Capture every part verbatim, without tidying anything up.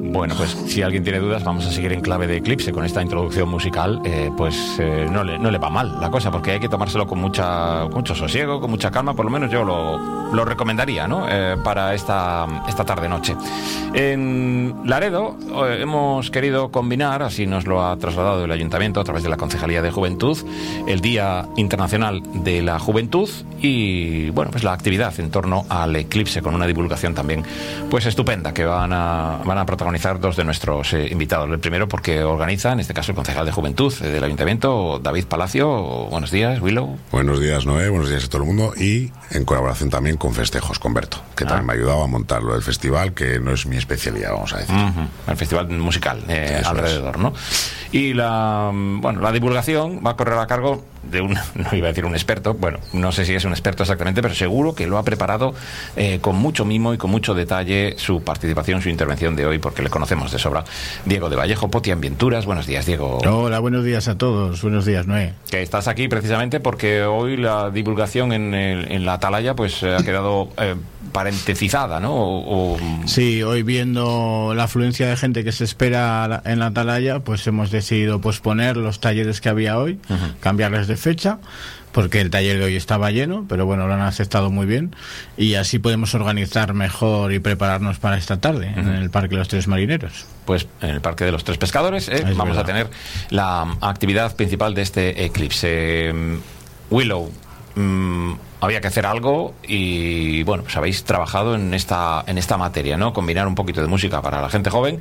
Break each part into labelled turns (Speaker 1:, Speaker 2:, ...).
Speaker 1: Bueno, pues si alguien tiene dudas, vamos a seguir en clave de Eclipse con esta introducción musical. Eh, pues eh, no, le, no le va mal la cosa, porque hay que tomárselo con, mucha, con mucho sosiego, con mucha calma. Por lo menos yo lo, lo recomendaría, ¿no? Eh, para esta, esta tarde-noche. En Laredo eh, hemos querido combinar, así nos lo ha trasladado el Ayuntamiento a través de la Concejalía de Juventud, el Día Internacional de la Juventud y, bueno, pues la actividad en torno al eclipse, con una divulgación también pues estupenda que van a, van a protagonizar dos de nuestros eh, invitados. El primero porque organiza, en este caso, el concejal de Juventud eh, del Ayuntamiento, David Palacio. Buenos días, Willow.
Speaker 2: Buenos días, Noé, buenos días a todo el mundo, y en colaboración también con Festejos, con Berto, que ah. también me ha ayudado a montarlo del festival, que no es mi especialidad, vamos a decir.
Speaker 1: Uh-huh. El festival musical eh, alrededor, es. ¿no? Y la, bueno, la divulgación va a correr a cargo de un, no iba a decir un experto, bueno, no sé si es un experto exactamente, pero seguro que lo ha preparado eh, con mucho mimo y con mucho detalle su participación, su intervención de hoy, porque le conocemos de sobra. Diego de Vallejo, Poti Ambienturas. Buenos días, Diego.
Speaker 3: Hola, buenos días a todos. Buenos días, Noé.
Speaker 1: Que estás aquí precisamente porque hoy la divulgación en, el, en la Atalaya pues ha quedado eh, parentesizada, ¿no? O, o...
Speaker 3: Sí, hoy viendo la afluencia de gente que se espera en la Atalaya, pues hemos decidido posponer los talleres que había hoy, uh-huh. cambiarles de fecha, porque el taller de hoy estaba lleno, pero bueno, lo han aceptado muy bien y así podemos organizar mejor y prepararnos para esta tarde uh-huh. en el Parque de los Tres Marineros.
Speaker 1: Pues en el Parque de los Tres Pescadores eh, vamos verdad. a tener la actividad principal de este eclipse. Willow, mmm, había que hacer algo y bueno, pues habéis trabajado en esta en esta materia, ¿no? Combinar un poquito de música para la gente joven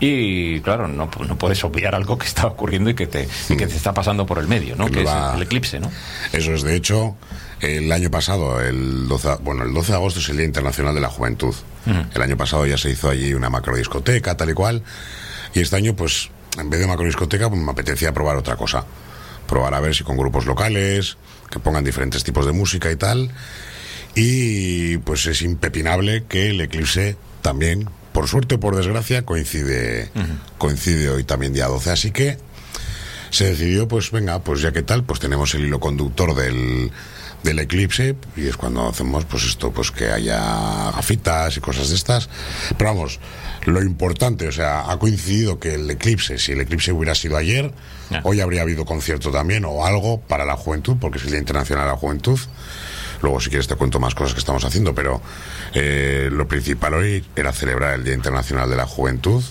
Speaker 1: y claro, no, no puedes obviar algo que está ocurriendo y que te, y que te está pasando por el medio, ¿no? Que, que es va... el eclipse, ¿no?
Speaker 2: Eso es, de hecho, el año pasado, el doce, bueno, el doce de agosto es el Día Internacional de la Juventud. Uh-huh. El año pasado ya se hizo allí una macrodiscoteca, tal y cual, y este año, pues, en vez de macrodiscoteca, pues me apetecía probar otra cosa. Probar a ver si con grupos locales, que pongan diferentes tipos de música y tal. Y pues es impepinable que el eclipse también, por suerte o por desgracia, coincide uh-huh. coincide hoy también día doce. Así que se decidió, pues venga, pues ya que tal, pues tenemos el hilo conductor del, del eclipse, y es cuando hacemos pues esto, pues que haya gafitas y cosas de estas. Pero vamos, lo importante, o sea, ha coincidido que el eclipse, si el eclipse hubiera sido ayer, yeah. hoy habría habido concierto también o algo para la juventud, porque es el Día Internacional de la Juventud. Luego, si quieres, te cuento más cosas que estamos haciendo, pero eh, lo principal hoy era celebrar el Día Internacional de la Juventud,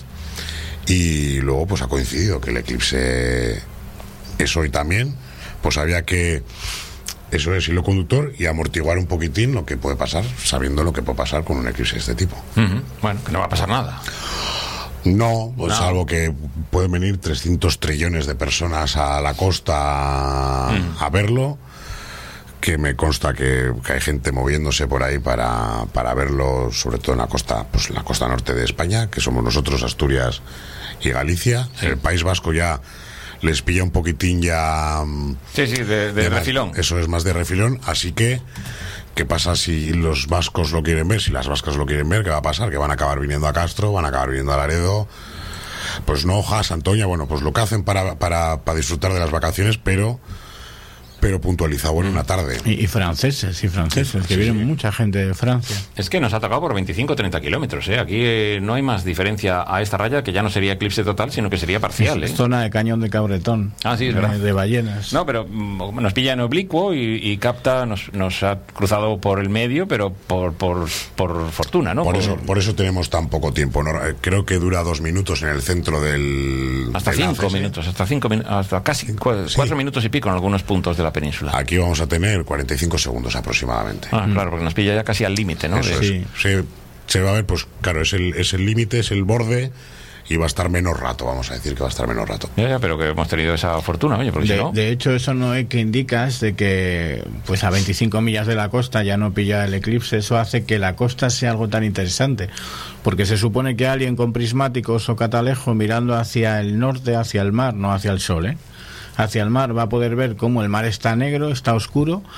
Speaker 2: y luego pues ha coincidido que el eclipse es hoy también, pues había que, eso es hilo conductor, y amortiguar un poquitín lo que puede pasar, sabiendo lo que puede pasar con un eclipse de este tipo.
Speaker 1: Uh-huh. Bueno, que no va a pasar nada.
Speaker 2: No, pues no. Salvo que pueden venir trescientos trillones de personas a la costa uh-huh. a verlo, que me consta que, que hay gente moviéndose por ahí para, para verlo, sobre todo en la costa, pues en la costa norte de España, que somos nosotros, Asturias y Galicia. Sí. El País Vasco ya les pilla un poquitín ya...
Speaker 1: Sí, sí, de, de, de refilón.
Speaker 2: Eso es más de refilón, así que ¿qué pasa si los vascos lo quieren ver? Si las vascas lo quieren ver, ¿qué va a pasar? Que van a acabar viniendo a Castro, van a acabar viniendo a Laredo, pues Noja, Santoña, bueno, pues lo que hacen para, para, para disfrutar de las vacaciones, pero... pero puntualizado en una tarde.
Speaker 3: Y, y franceses, y franceses, sí, que sí, vienen sí. mucha gente de Francia.
Speaker 1: Es que nos ha tocado por veinticinco o treinta kilómetros, ¿eh? Aquí eh, no hay más diferencia a esta raya, que ya no sería eclipse total, sino que sería parcial,
Speaker 3: es,
Speaker 1: ¿eh?
Speaker 3: Zona de Cañón de Cabretón.
Speaker 1: Ah, sí, es verdad.
Speaker 3: De ballenas.
Speaker 1: No, pero mm, nos pilla en oblicuo y, y capta, nos, nos ha cruzado por el medio, pero por, por, por fortuna, ¿no?
Speaker 2: Por,
Speaker 1: por...
Speaker 2: eso por eso tenemos tan poco tiempo, ¿no? Creo que dura dos minutos en el centro del...
Speaker 1: Hasta cinco minutos, hasta cinco minutos, hasta casi cuatro, sí. cuatro minutos y pico en algunos puntos de la península.
Speaker 2: Aquí vamos a tener cuarenta y cinco segundos aproximadamente.
Speaker 1: Ah, mm. claro, porque nos pilla ya casi al límite, ¿no?
Speaker 2: Eso
Speaker 1: de...
Speaker 2: sí. Se, se va a ver, pues claro, es el es el límite, es el borde, y va a estar menos rato, vamos a decir que va a estar menos rato.
Speaker 1: Ya, ya, pero que hemos tenido esa fortuna, oye, porque
Speaker 3: de,
Speaker 1: si no...
Speaker 3: de hecho, eso no es que indicas de que pues a veinticinco millas de la costa ya no pilla el eclipse. Eso hace que la costa sea algo tan interesante, porque se supone que alguien con prismáticos o catalejo mirando hacia el norte, hacia el mar, no hacia el sol, ¿eh? Hacia el mar va a poder ver cómo el mar está negro, está oscuro,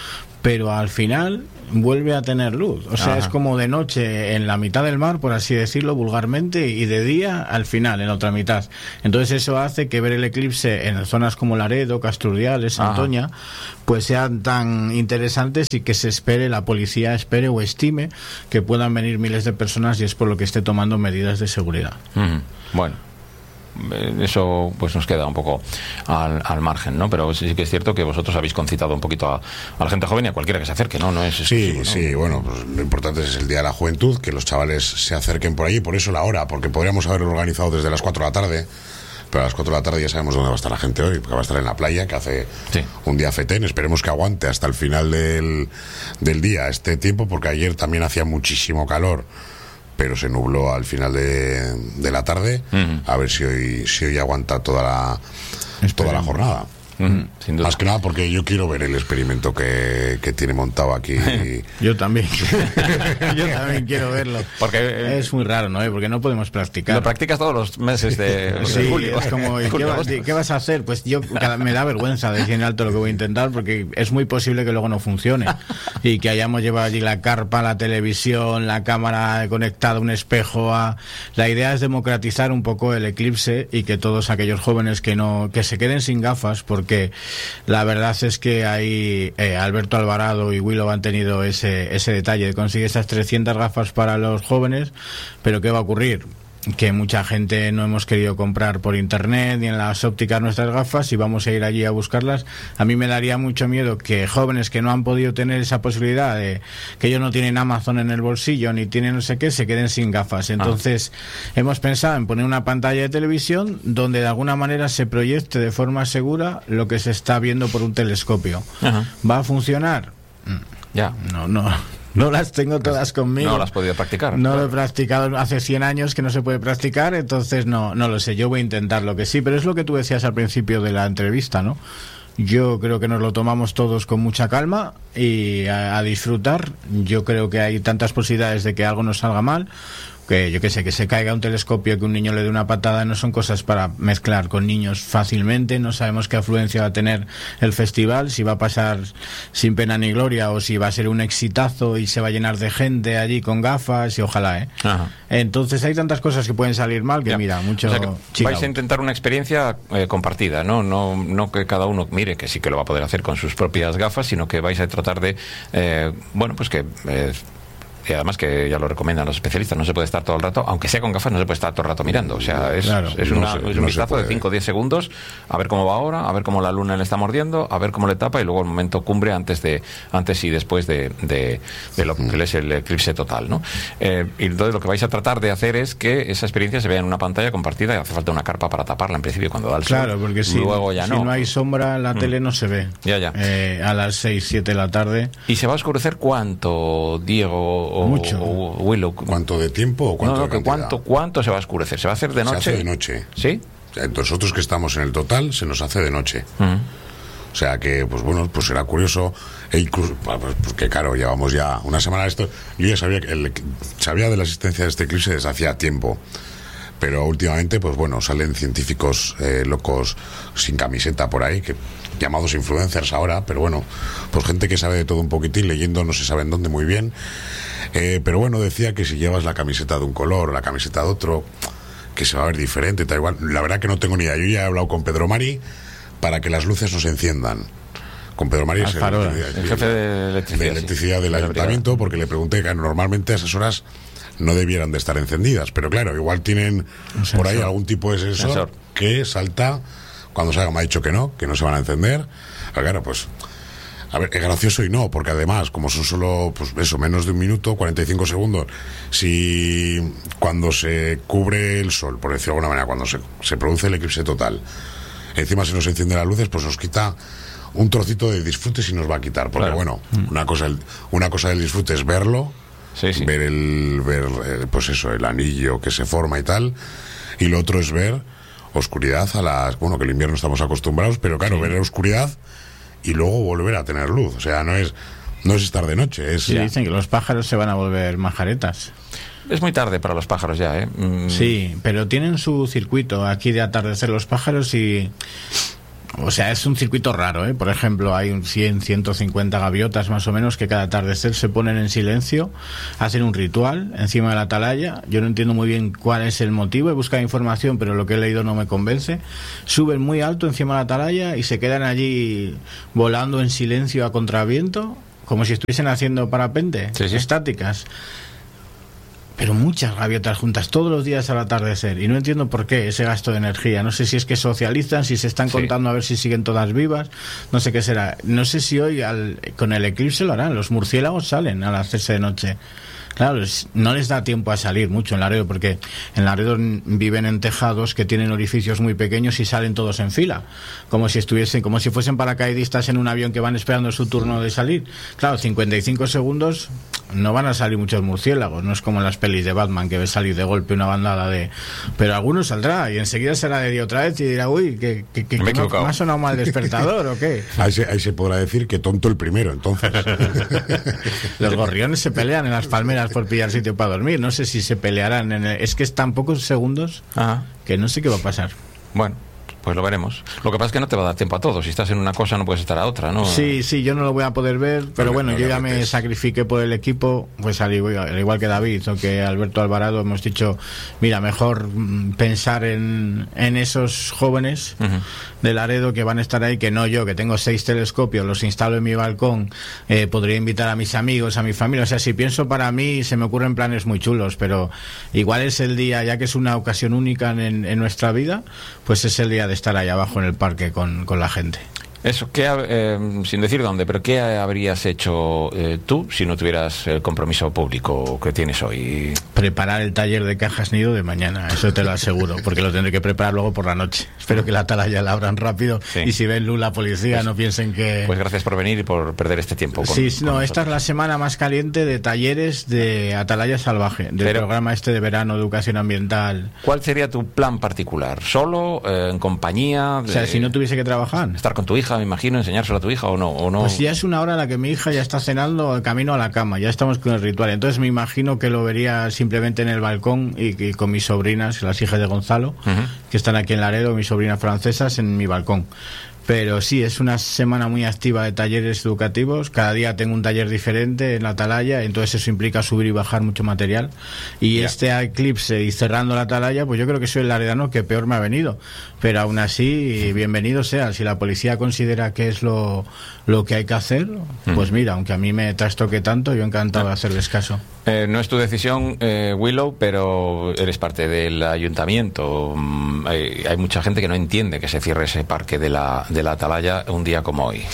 Speaker 3: pero al final vuelve a tener luz. O sea, Ajá. es como de noche en la mitad del mar, por así decirlo vulgarmente, y de día al final en otra mitad. Entonces eso hace que ver el eclipse en zonas como Laredo, Casturdiales, Santoña, Ajá. pues sean tan interesantes y que se espere, la policía espere o estime que puedan venir miles de personas, y es por lo que esté tomando medidas de seguridad.
Speaker 1: Mm, bueno. Eso pues nos queda un poco al, al margen, ¿no? Pero sí que es cierto que vosotros habéis concitado un poquito a, a la gente joven y a cualquiera que se acerque, ¿no? No es
Speaker 2: sí,
Speaker 1: ¿no?
Speaker 2: sí, bueno, pues lo importante es el Día de la Juventud, que los chavales se acerquen por allí, por eso la hora, porque podríamos haberlo organizado desde las cuatro de la tarde, pero a las cuatro de la tarde ya sabemos dónde va a estar la gente hoy, porque va a estar en la playa, que hace sí. un día fetén. Esperemos que aguante hasta el final del, del día este tiempo, porque ayer también hacía muchísimo calor, pero se nubló al final de, de la tarde. Uh-huh. A ver si hoy si hoy aguanta toda la Esperemos. toda la jornada. Uh-huh. Sin duda. Más que nada porque yo quiero ver el experimento que, que tiene montado aquí.
Speaker 3: Yo también. Yo también quiero verlo. Porque es muy raro, ¿no? Porque no podemos practicar.
Speaker 1: Lo practicas todos los meses de,
Speaker 3: sí,
Speaker 1: de julio.
Speaker 3: Es como, ¿qué, julio, vas, ¿qué vas a hacer? Pues yo me da vergüenza decir en alto lo que voy a intentar, porque es muy posible que luego no funcione y que hayamos llevado allí la carpa, la televisión, la cámara conectada, un espejo. A... La idea es democratizar un poco el eclipse y que todos aquellos jóvenes que no que se queden sin gafas, porque la verdad es que ahí eh, Alberto Alvarado y Willow han tenido ese, ese detalle de conseguir esas trescientas gafas para los jóvenes, pero ¿qué va a ocurrir? Que mucha gente no hemos querido comprar por internet ni en las ópticas nuestras gafas y vamos a ir allí a buscarlas. A mí me daría mucho miedo que jóvenes que no han podido tener esa posibilidad, de que ellos no tienen Amazon en el bolsillo ni tienen no sé qué, se queden sin gafas. Entonces ah. hemos pensado en poner una pantalla de televisión donde de alguna manera se proyecte de forma segura lo que se está viendo por un telescopio. Ajá. ¿Va a funcionar?
Speaker 1: Ya.
Speaker 3: No, no. No las tengo todas conmigo.
Speaker 1: No las has podido practicar.
Speaker 3: No
Speaker 1: claro.
Speaker 3: lo he practicado hace cien años que no se puede practicar, entonces no, no lo sé. Yo voy a intentar lo que sí, pero es lo que tú decías al principio de la entrevista, ¿no? Yo creo que nos lo tomamos todos con mucha calma y a, a disfrutar. Yo creo que hay tantas posibilidades de que algo nos salga mal, que yo que sé, que se caiga un telescopio, que un niño le dé una patada, no son cosas para mezclar con niños fácilmente. No sabemos qué afluencia va a tener el festival, si va a pasar sin pena ni gloria o si va a ser un exitazo y se va a llenar de gente allí con gafas, y ojalá, ¿eh? Ajá. Entonces hay tantas cosas que pueden salir mal que ya. mira, mucho...
Speaker 1: O sea que vais a intentar una experiencia eh, compartida, ¿no? ¿no? No que cada uno mire que sí que lo va a poder hacer con sus propias gafas, sino que vais a tratar de, eh, bueno, pues que... Eh, y además que ya lo recomiendan los especialistas, no se puede estar todo el rato, aunque sea con gafas, no se puede estar todo el rato mirando. O sea, es, claro, es, una, no se, es un no vistazo de cinco o diez segundos, a ver cómo va ahora, a ver cómo la luna le está mordiendo, a ver cómo le tapa, y luego el momento cumbre antes de antes y después de, de, de lo que es el eclipse total, ¿no? Eh, y entonces lo que vais a tratar de hacer es que esa experiencia se vea en una pantalla compartida, y hace falta una carpa para taparla en principio cuando da el sol.
Speaker 3: Claro, porque si,
Speaker 1: luego ya
Speaker 3: si
Speaker 1: no.
Speaker 3: no hay sombra, la mm. tele no se ve.
Speaker 1: Ya, ya.
Speaker 3: Eh, a las seis, siete de la tarde.
Speaker 1: ¿Y se va a oscurecer cuánto, Diego? O,
Speaker 3: Mucho.
Speaker 1: O, Willow.
Speaker 2: ¿Cuánto de tiempo o cuánto
Speaker 1: no, no,
Speaker 2: de
Speaker 1: que cuánto, ¿Cuánto se va a oscurecer? ¿Se va a hacer de noche?
Speaker 2: Se hace de noche.
Speaker 1: ¿Sí?
Speaker 2: Nosotros que estamos en el total, se nos hace de noche. Uh-huh. O sea que, pues bueno, pues será curioso. E incluso, porque claro, llevamos ya una semana de esto. Yo ya sabía, el, sabía de la existencia de este eclipse desde hacía tiempo. Pero últimamente, pues bueno, salen científicos eh, locos sin camiseta por ahí, que llamados influencers ahora, pero bueno, pues gente que sabe de todo un poquitín, leyendo no se sabe en dónde muy bien. Eh, pero bueno, decía que si llevas la camiseta de un color, la camiseta de otro, que se va a ver diferente, tal igual. La verdad que no tengo ni idea. Yo ya he hablado con Pedro Mari para que las luces no se enciendan. Con Pedro Mari es el,
Speaker 1: el, el jefe de electricidad,
Speaker 2: de electricidad sí, del ayuntamiento, porque le pregunté que normalmente a esas horas no debieran de estar encendidas, pero claro, igual tienen por ahí algún tipo de sensor, sensor que salta cuando salga. Me ha dicho que no, que no se van a encender. Pero claro, pues a ver, es gracioso y no, porque además, como son solo, pues eso, menos de un minuto, cuarenta y cinco segundos, si cuando se cubre el sol, por decirlo de alguna manera, cuando se, se produce el eclipse total, encima se nos encienden las luces, pues nos quita un trocito de disfrute, si nos va a quitar, porque claro. bueno, una cosa, una cosa del disfrute es verlo, sí, sí. ver el, ver, pues eso, el anillo que se forma y tal, y lo otro es ver oscuridad a las, bueno, que el invierno estamos acostumbrados, pero claro, sí. ver la oscuridad y luego volver a tener luz. O sea, no es no es estar de noche. Es...
Speaker 3: Sí, dicen que los pájaros se van a volver majaretas.
Speaker 1: Es muy tarde para los pájaros ya, ¿eh? Mm.
Speaker 3: Sí, pero tienen su circuito aquí de atardecer los pájaros y o sea, es un circuito raro, ¿eh? Por ejemplo, hay un cien, ciento cincuenta gaviotas más o menos que cada atardecer se ponen en silencio, hacen un ritual encima de la atalaya. Yo no entiendo muy bien cuál es el motivo, he buscado información, pero lo que he leído no me convence. Suben muy alto encima de la atalaya y se quedan allí volando en silencio a contraviento, como si estuviesen haciendo parapente,
Speaker 1: sí, sí.
Speaker 3: estáticas. Pero muchas gaviotas juntas todos los días al atardecer, y no entiendo por qué ese gasto de energía. No sé si es que socializan, si se están
Speaker 1: sí.
Speaker 3: contando a ver si siguen todas vivas, no sé qué será. No sé si hoy al, con el eclipse lo harán. Los murciélagos salen al hacerse de noche. Claro, no les da tiempo a salir mucho en Laredo, porque en Laredo viven en tejados que tienen orificios muy pequeños y salen todos en fila, como si estuviesen, como si fuesen paracaidistas en un avión que van esperando su turno de salir. Claro, cincuenta y cinco segundos no van a salir muchos murciélagos, no es como en las pelis de Batman que ves salir de golpe una bandada de... Pero alguno saldrá y enseguida será de día otra vez y dirá, uy, que, que, que, que no, ¿me ha sonado mal despertador o qué?
Speaker 2: Ahí se, ahí se podrá decir que tonto el primero, entonces.
Speaker 3: Los gorriones se pelean en las palmeras por pillar sitio para dormir. No sé si se pelearán en el... Es que es tan pocos segundos Ajá. que no sé qué va a pasar.
Speaker 1: Bueno, pues lo veremos. Lo que pasa es que no te va a dar tiempo a todo. Si estás en una cosa no puedes estar a otra, ¿no?
Speaker 3: Sí, sí, yo no lo voy a poder ver, pero no, bueno, no yo ya me sacrifiqué por el equipo, pues al igual, al igual que David o que Alberto Alvarado, hemos dicho, mira, mejor pensar en, en esos jóvenes uh-huh. de Laredo que van a estar ahí, que no yo, que tengo seis telescopios, los instalo en mi balcón, eh, podría invitar a mis amigos, a mi familia. O sea, si pienso para mí, se me ocurren planes muy chulos, pero igual es el día, ya que es una ocasión única en, en nuestra vida, pues es el día de estar ahí abajo en el parque con, con la gente.
Speaker 1: Eso, ¿qué, eh, sin decir dónde, pero qué habrías hecho eh, tú si no tuvieras el compromiso público que tienes hoy?
Speaker 3: Preparar el taller de cajas nido de mañana, eso te lo aseguro, porque lo tendré que preparar luego por la noche. Espero que la atalaya la abran rápido sí. y si ven luz la policía pues, no piensen que...
Speaker 1: Pues gracias por venir y por perder este tiempo. Con,
Speaker 3: sí,
Speaker 1: con
Speaker 3: no,
Speaker 1: nosotros.
Speaker 3: Esta es la semana más caliente de talleres de atalaya salvaje, del pero, programa este de verano, educación ambiental.
Speaker 1: ¿Cuál sería tu plan particular? ¿Solo? Eh, ¿En compañía? De...
Speaker 3: O sea, si no tuviese que trabajar.
Speaker 1: ¿Estar con tu hija? Me imagino, enseñárselo a tu hija o no, o no.
Speaker 3: Pues ya es una hora en la que mi hija ya está cenando el camino a la cama, ya estamos con el ritual, entonces me imagino que lo vería simplemente en el balcón y, y con mis sobrinas, las hijas de Gonzalo, uh-huh. que están aquí en Laredo, mis sobrinas francesas, en mi balcón. Pero sí, es una semana muy activa de talleres educativos. Cada día tengo un taller diferente en la atalaya, entonces eso implica subir y bajar mucho material. Y yeah. este eclipse y cerrando la atalaya, pues yo creo que soy el laredano que peor me ha venido. Pero aún así, bienvenido sea. Si la policía considera que es lo, lo que hay que hacer, mm. pues mira, aunque a mí me trastoque tanto, yo encantado de hacerles caso.
Speaker 1: Eh, no es tu decisión, eh, Willow, pero eres parte del ayuntamiento. Mm, hay, hay mucha gente que no entiende que se cierre ese parque de la, de la atalaya un día como hoy.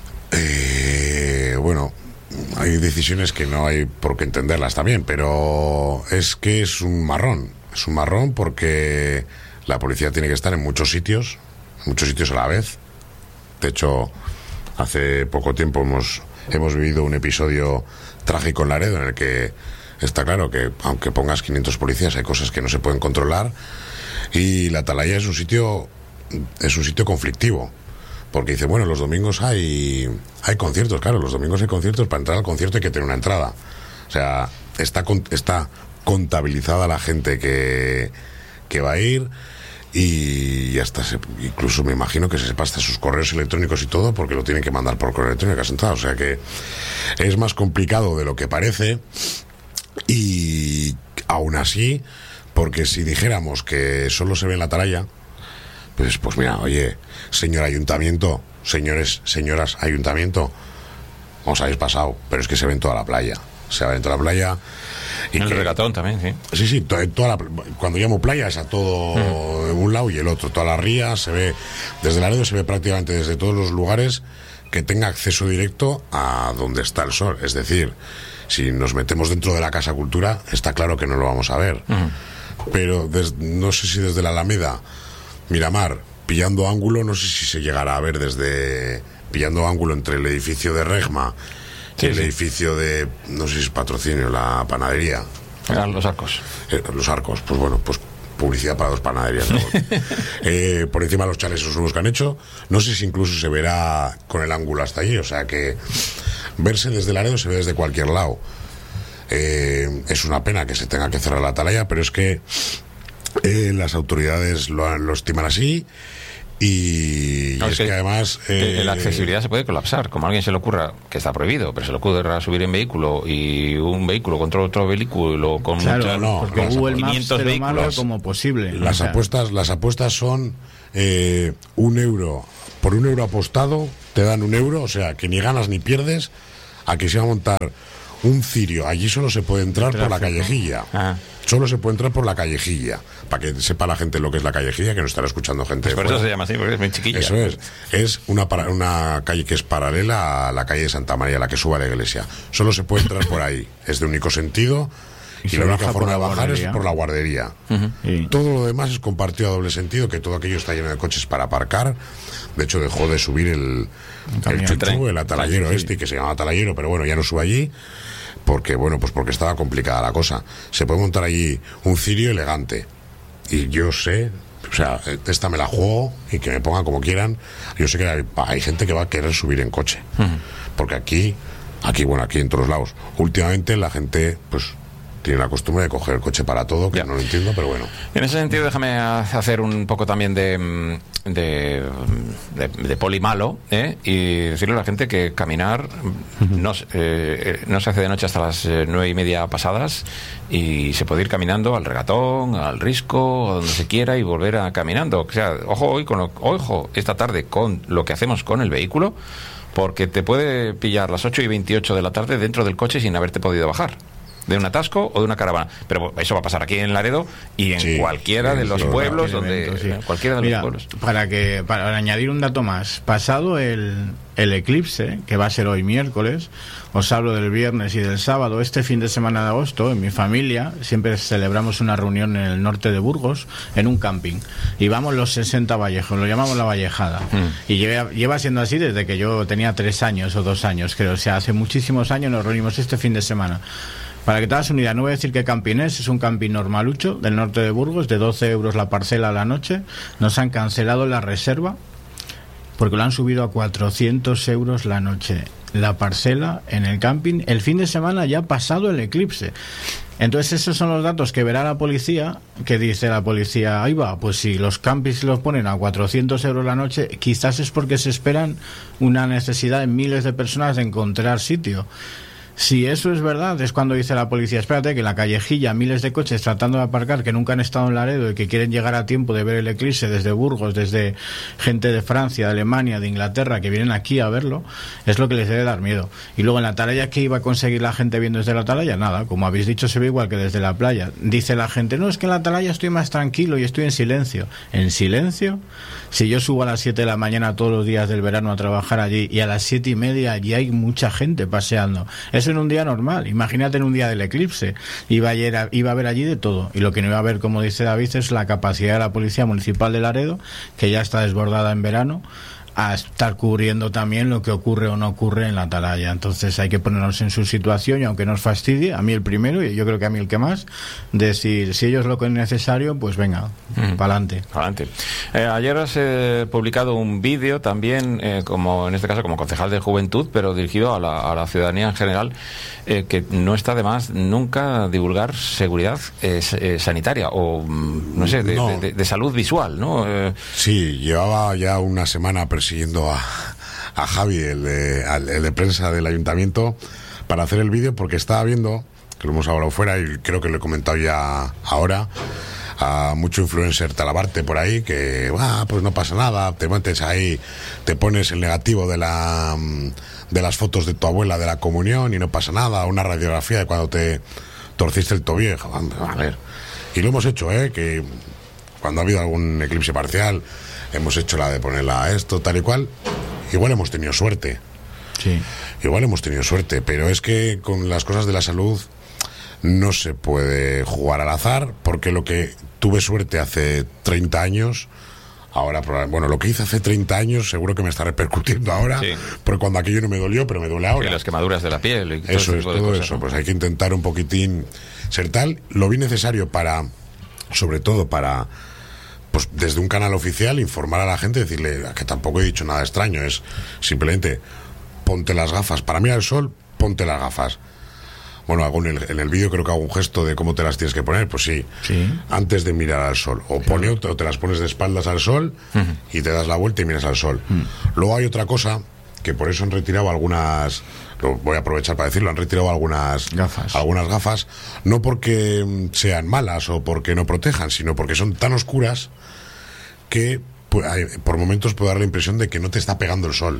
Speaker 2: Eh, bueno, hay decisiones que no hay por qué entenderlas también, pero es que es un marrón. Es un marrón porque la policía tiene que estar en muchos sitios, en muchos sitios a la vez. De hecho, hace poco tiempo hemos, hemos vivido un episodio trágico en Laredo en el que está claro que aunque pongas quinientos policías hay cosas que no se pueden controlar, y la atalaya es un sitio es un sitio conflictivo porque dice, bueno, los domingos hay hay conciertos, claro, los domingos hay conciertos, para entrar al concierto hay que tener una entrada, o sea, está está contabilizada la gente que que va a ir, y hasta se, incluso me imagino que se sepa hasta sus correos electrónicos y todo, porque lo tienen que mandar por correo electrónico a sentar. O sea que es más complicado de lo que parece, y aún así, porque si dijéramos que solo se ve en la atalaya, pues, pues mira, oye, señor ayuntamiento, señores, señoras ayuntamiento, os habéis pasado, pero es que se ve en toda la playa. Se ve en toda la playa.
Speaker 1: Y el que, regatón también, sí.
Speaker 2: Sí, sí, to, toda la, cuando llamo playa es a todo mm. un lado y el otro. Toda la ría se ve, desde Laredo se ve prácticamente desde todos los lugares que tenga acceso directo a donde está el sol. Es decir, si nos metemos dentro de la Casa Cultura, está claro que no lo vamos a ver. Mm. Pero des, no sé si desde la Alameda, Miramar, pillando ángulo, no sé si se llegará a ver desde pillando ángulo entre el edificio de Regma, sí, el sí. edificio de, no sé si es patrocinio, la panadería.
Speaker 1: Eran los arcos.
Speaker 2: Eh, los arcos, pues bueno, pues publicidad para dos panaderías. ¿No? eh, por encima de los chales esos nuevos que han hecho, no sé si incluso se verá con el ángulo hasta allí, o sea que verse desde Laredo se ve desde cualquier lado. Eh, es una pena que se tenga que cerrar la atalaya, pero es que eh, las autoridades lo, lo estiman así. Y,
Speaker 1: no,
Speaker 2: y es que, que además
Speaker 1: eh, la accesibilidad se puede colapsar, como a alguien se le ocurra, que está prohibido, pero se le ocurra subir en vehículo y un vehículo contra otro vehículo con
Speaker 3: claro,
Speaker 1: muchas,
Speaker 3: no, porque Google Maps te lo marca
Speaker 2: como
Speaker 3: posible.
Speaker 2: Las o sea, apuestas, las apuestas son eh, un euro por un euro apostado, te dan un euro, o sea que ni ganas ni pierdes, a que se va a montar un cirio. Allí solo se puede entrar por la callejilla. Ah. Solo se puede entrar por la callejilla. Para que sepa la gente lo que es la callejilla, que no estará escuchando gente.
Speaker 1: Pues por eso se llama así, porque es muy chiquilla.
Speaker 2: Eso es. Es una, una calle que es paralela a la calle de Santa María, la que sube a la iglesia. Solo se puede entrar por ahí. Es de único sentido. Y, y la única forma de bajar guardería. es por la guardería. Uh-huh. Sí. Todo lo demás es compartido a doble sentido, que todo aquello está lleno de coches para aparcar. De hecho, dejó de subir el, el chuchu, el atalayero sí, sí. este, que se llama atalayero, pero bueno, ya no sube allí. Porque, bueno, pues porque estaba complicada la cosa. Se puede montar allí un cirio elegante. Y yo sé, o sea, esta me la juego y que me pongan como quieran. Yo sé que hay, hay gente que va a querer subir en coche. Uh-huh. Porque aquí, aquí, bueno, aquí en todos lados, últimamente la gente, pues, tiene la costumbre de coger el coche para todo, que ya. no lo entiendo, pero bueno.
Speaker 1: En ese sentido, déjame hacer un poco también de, de, de, de poli malo, ¿eh? Y decirle a la gente que caminar no, eh, no se hace de noche hasta las nueve y media pasadas, y se puede ir caminando al Regatón, al Risco, a donde se quiera, y volver a caminando. O sea, ojo hoy con lo, ojo esta tarde con lo que hacemos con el vehículo, porque te puede pillar las ocho y veintiocho de la tarde dentro del coche sin haberte podido bajar. De un atasco o de una caravana, pero eso va a pasar aquí en Laredo y en sí, cualquiera sí, de los sí, pueblos donde sí. cualquiera de
Speaker 3: Mira,
Speaker 1: los pueblos.
Speaker 3: Para que para añadir un dato más, pasado el el eclipse, que va a ser hoy miércoles, os hablo del viernes y del sábado. Este fin de semana de agosto, en mi familia siempre celebramos una reunión en el norte de Burgos, en un camping, y vamos los sesenta vallejos, lo llamamos la vallejada, mm. y lleva, lleva siendo así desde que yo tenía tres años o dos años, creo. O sea, hace muchísimos años nos reunimos este fin de semana. Para que te hagas una idea, no voy a decir qué camping es, es un camping normalucho del norte de Burgos, de doce euros la parcela a la noche. Nos han cancelado la reserva porque lo han subido a cuatrocientos euros la noche, la parcela en el camping, el fin de semana ya pasado el eclipse. Entonces esos son los datos que verá la policía, que dice la policía, ahí va, pues si los campings los ponen a cuatrocientos euros la noche, quizás es porque se esperan una necesidad de miles de personas de encontrar sitio. Si eso es verdad, es cuando dice la policía, espérate, que en la callejilla miles de coches tratando de aparcar que nunca han estado en Laredo y que quieren llegar a tiempo de ver el eclipse desde Burgos, desde gente de Francia, de Alemania, de Inglaterra, que vienen aquí a verlo, es lo que les debe dar miedo. Y luego en la atalaya, ¿qué iba a conseguir la gente viendo desde la atalaya? Nada, como habéis dicho, se ve igual que desde la playa. Dice la gente, no, es que en la atalaya estoy más tranquilo y estoy en silencio. ¿En silencio? Si yo subo a las siete de la mañana todos los días del verano a trabajar allí y a las siete y media allí hay mucha gente paseando. Eso en un día normal. Imagínate en un día del eclipse. Iba a, a, iba a haber allí de todo. Y lo que no iba a haber, como dice David, es la capacidad de la Policía Municipal de Laredo, que ya está desbordada en verano, a estar cubriendo también lo que ocurre o no ocurre en la atalaya. Entonces hay que ponernos en su situación, y aunque nos fastidie, a mí el primero, y yo creo que a mí el que más, decir, si ellos lo que es necesario, pues venga, mm. para adelante.
Speaker 1: Adelante. Eh, ayer has eh, publicado un vídeo también, eh, como en este caso como concejal de Juventud, pero dirigido a la, a la ciudadanía en general, eh, que no está de más nunca divulgar seguridad eh, eh, sanitaria o, no sé, de, no. de, de, de salud visual, ¿no? Eh,
Speaker 2: sí, llevaba ya una semana siguiendo a, a Javi, el de, al, el de prensa del ayuntamiento, para hacer el vídeo, porque estaba viendo, que lo hemos hablado fuera y creo que lo he comentado ya ahora, a mucho influencer talabarte por ahí, que ah, pues no pasa nada, te metes ahí, te pones el negativo de la de las fotos de tu abuela de la comunión y no pasa nada, una radiografía de cuando te torciste el tobillo. A ver, y lo hemos hecho, ¿eh? Que cuando ha habido algún eclipse parcial hemos hecho la de ponerla a esto, tal y cual. Igual hemos tenido suerte.
Speaker 3: Sí.
Speaker 2: Igual hemos tenido suerte, pero es que con las cosas de la salud no se puede jugar al azar, porque lo que tuve suerte hace treinta años, ahora, bueno, lo que hice hace treinta años seguro que me está repercutiendo ahora, sí. Porque cuando aquello no me dolió, pero me duele ahora.
Speaker 1: Y las quemaduras de la piel. Y todo
Speaker 2: eso es, todo
Speaker 1: cosas,
Speaker 2: eso.
Speaker 1: ¿no?
Speaker 2: Pues hay que intentar un poquitín ser tal. Lo vi necesario para, sobre todo para, pues desde un canal oficial, informar a la gente, decirle que tampoco he dicho nada extraño, es simplemente ponte las gafas, para mirar el sol, ponte las gafas, Bueno, hago en el, en el vídeo creo que hago un gesto de cómo te las tienes que poner. Pues sí,
Speaker 3: Sí.
Speaker 2: antes de mirar al sol. O, pone, o te las pones de espaldas al sol
Speaker 1: Ujú.
Speaker 2: y te das la vuelta y miras al sol. Luego hay otra cosa que por eso han retirado algunas, lo voy a aprovechar para decirlo, han retirado algunas
Speaker 3: Gafas.
Speaker 2: algunas gafas, no porque mm, sean malas o porque no protejan, sino porque son tan oscuras que pues, hay- por momentos puede dar la impresión de que no te está pegando el sol.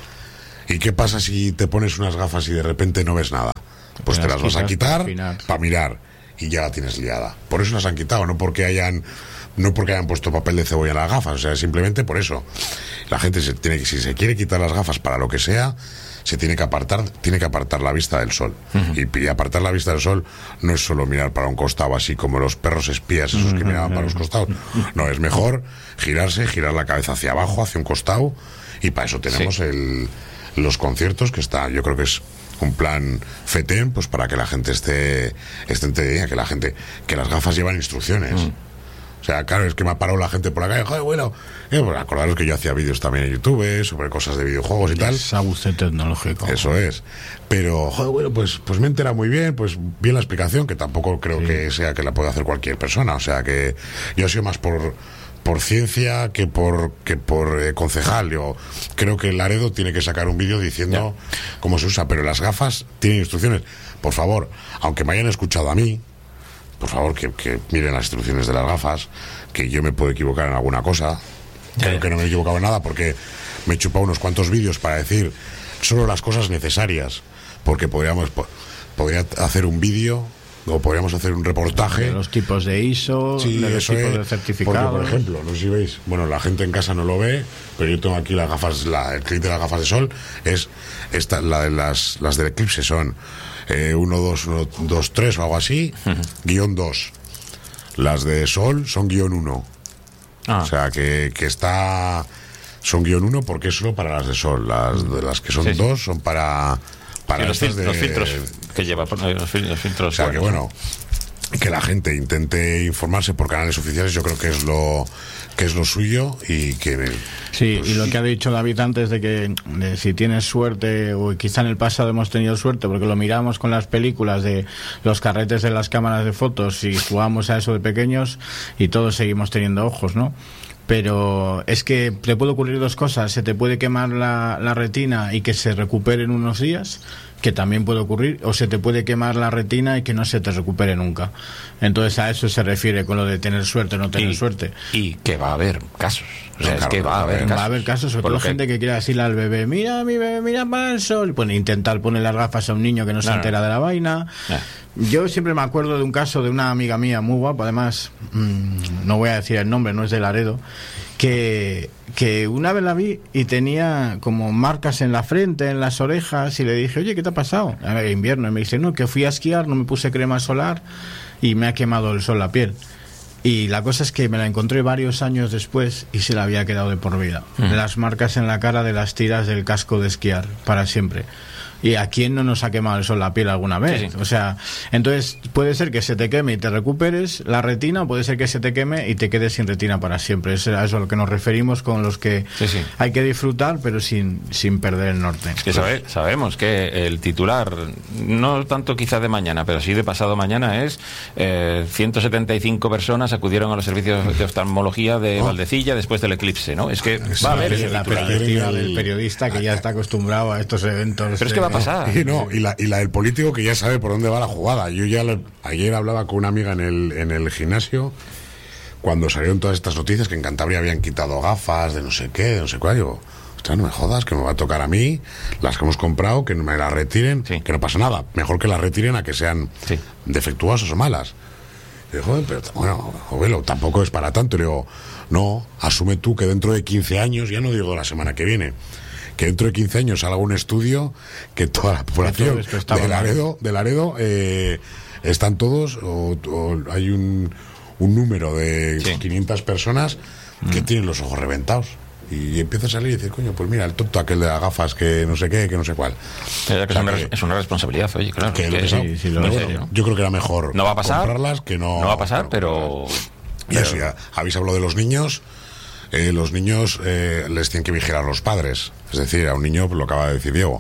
Speaker 2: ¿Y qué pasa si te pones unas gafas y de repente no ves nada? Pues
Speaker 3: Te
Speaker 2: te
Speaker 3: las
Speaker 2: las vas a
Speaker 3: quitas
Speaker 2: quitar
Speaker 3: para afinar.
Speaker 2: para mirar y ya la tienes liada. Por eso las han quitado, no porque hayan no porque hayan puesto papel de cebolla en las gafas, o sea, simplemente por eso. La gente se tiene que, si se quiere quitar las gafas para lo que sea, se tiene que apartar, tiene que apartar la vista del sol. y, y apartar la vista del sol no es solo mirar para un costado, así como los perros espías esos que miraban para los costados. No, es mejor girarse, girar la cabeza hacia abajo, hacia un costado, y para eso tenemos
Speaker 1: Sí.
Speaker 2: el, los conciertos, que está, yo creo que es un plan FETEN, pues para que la gente esté, esté entendida, que la gente, que las gafas llevan instrucciones. O sea, claro, es que me ha parado la gente por la calle, joder, bueno, eh, pues acordaros que yo hacía vídeos también en YouTube sobre cosas de videojuegos y tal.
Speaker 3: Es abuso tecnológico.
Speaker 2: Eso es. Pero, joder, bueno, pues, pues me entera muy bien, pues bien la explicación, que tampoco creo
Speaker 3: Sí.
Speaker 2: que sea que la pueda hacer cualquier persona. O sea, que yo he sido más por por ciencia que por que por eh, concejal. Yo creo que Laredo tiene que sacar un vídeo diciendo cómo se usa, pero las gafas tienen instrucciones. Por favor, aunque me hayan escuchado a mí, por favor, que, que miren las instrucciones de las gafas, que yo me puedo equivocar en alguna cosa.
Speaker 1: Ya,
Speaker 2: Creo
Speaker 1: ya.
Speaker 2: que no me he equivocado en nada porque me he chupado unos cuantos vídeos para decir solo las cosas necesarias, porque podríamos po- podría hacer un vídeo o podríamos hacer un reportaje.
Speaker 3: De los tipos de I S O,
Speaker 2: Sí,
Speaker 3: de los
Speaker 2: eso
Speaker 3: tipos
Speaker 2: es.
Speaker 3: de
Speaker 2: Porque,
Speaker 3: certificados.
Speaker 2: por ejemplo, no sé si veis, bueno, la gente en casa no lo ve, pero yo tengo aquí las gafas, la, el clip de las gafas de sol es esta, la de las, las del Eclipse son eh, uno, dos, uno, dos, tres o algo así, guión dos. Las de sol son guión uno.
Speaker 1: Ah.
Speaker 2: O sea, que, que está... Son guión uno porque es solo para las de sol. Las de las que son
Speaker 1: Sí, sí.
Speaker 2: dos son para... para
Speaker 1: Sí, los,
Speaker 2: estas
Speaker 1: fil- los
Speaker 2: de-
Speaker 1: filtros que lleva, los, fil- los filtros.
Speaker 2: o sea, que
Speaker 1: buenos.
Speaker 2: bueno, que la gente intente informarse por canales oficiales, yo creo que es lo que es lo suyo y que...
Speaker 3: Sí,
Speaker 2: pues,
Speaker 3: y lo que ha dicho David antes de que de si tienes suerte, o quizá en el pasado hemos tenido suerte, porque lo miramos con las películas de los carretes de las cámaras de fotos y jugamos a eso de pequeños y todos seguimos teniendo ojos, ¿no? Pero es que te puede ocurrir dos cosas: se te puede quemar la, la retina y que se recupere en unos días, que también puede ocurrir, o se te puede quemar la retina y que no se te recupere nunca. Entonces a eso se refiere con lo de tener suerte o no tener
Speaker 1: y,
Speaker 3: suerte.
Speaker 1: y que va a haber casos. O sea,
Speaker 2: No,
Speaker 1: es
Speaker 2: claro,
Speaker 1: que va a haber casos.
Speaker 3: Va a haber casos, sobre
Speaker 1: Por
Speaker 3: todo
Speaker 1: lo que-
Speaker 3: gente que quiera decirle al bebé: mira mi bebé, mira para el sol, pues intentar poner las gafas a un niño que no se
Speaker 1: No, no.
Speaker 3: entera de la vaina.
Speaker 1: No.
Speaker 3: Yo siempre me acuerdo de un caso de una amiga mía muy guapa, además mmm, no voy a decir el nombre, no es de Laredo, que, que una vez la vi y tenía como marcas en la frente, en las orejas, y le dije: oye, ¿qué te ha pasado? A ver, invierno, y me dice: no, que fui a esquiar, no me puse crema solar y me ha quemado el sol la piel. Y la cosa es que me la encontré varios años después y se la había quedado de por vida.
Speaker 1: Mm.
Speaker 3: Las marcas en la cara de las tiras del casco de esquiar, para siempre. ¿Y a quién no nos ha quemado el sol la piel alguna vez?
Speaker 1: Sí, sí.
Speaker 3: O sea, entonces puede ser que se te queme y te recuperes la retina, o puede ser que se te queme y te quedes sin retina para siempre. Es a eso a lo que nos referimos con los que
Speaker 1: Sí, sí.
Speaker 3: hay que disfrutar, pero sin, sin perder el norte.
Speaker 1: Es que sabe- sabemos que el titular, no tanto quizá de mañana, pero sí de pasado mañana, es eh, ciento setenta y cinco personas acudieron a los servicios de oftalmología de
Speaker 2: Oh.
Speaker 1: Valdecilla después del eclipse, ¿no? Es que
Speaker 2: Sí,
Speaker 1: va a haber
Speaker 2: sí,
Speaker 1: ese
Speaker 3: la
Speaker 1: titular.
Speaker 3: perspectiva
Speaker 2: El-
Speaker 3: del periodista que ya está acostumbrado a estos eventos.
Speaker 1: Pero es que va a
Speaker 3: eh,
Speaker 1: pasar.
Speaker 2: Y no, y la, y la del político que ya sabe por dónde va la jugada. Yo ya le- ayer hablaba con una amiga en el, en el gimnasio cuando salieron todas estas noticias que en Cantabria habían quitado gafas de no sé qué, de no sé cuál. Yo, ostras, no me jodas, que me va a tocar a mí las que hemos comprado, que no me las retiren,
Speaker 1: Sí.
Speaker 2: que no pasa nada. Mejor que las retiren a que sean
Speaker 1: Sí.
Speaker 2: defectuosas o malas. Y digo, joder, pero bueno, abuelo, tampoco es para tanto. Y le digo, no, asume tú que dentro de quince años, ya no digo la semana que viene, que dentro de quince años salga un estudio que toda la población
Speaker 3: esto estaba
Speaker 2: de
Speaker 3: mal.
Speaker 2: Laredo, de Laredo eh, están todos, o, o hay un, un número de
Speaker 1: Sí.
Speaker 2: quinientas personas que tienen los ojos reventados. Y empieza a salir y dice, coño, pues mira, el tonto aquel de las gafas que no sé qué, que no sé cuál.
Speaker 1: Pero que
Speaker 2: O sea,
Speaker 1: es, una,
Speaker 2: que-
Speaker 1: es una responsabilidad, oye, claro.
Speaker 2: que
Speaker 1: es
Speaker 2: lo
Speaker 1: que
Speaker 2: que
Speaker 1: sí,
Speaker 2: sí,
Speaker 3: sí, lo
Speaker 1: muy
Speaker 3: es.
Speaker 1: serio, ¿no?
Speaker 2: Yo creo que era mejor
Speaker 1: No va a pasar.
Speaker 2: comprarlas que no...
Speaker 1: No va a pasar, pero...
Speaker 2: Y eso ya, habéis hablado de los niños. Eh, los niños eh, les tienen que vigilar los padres. Es decir, a un niño, lo acaba de decir Diego,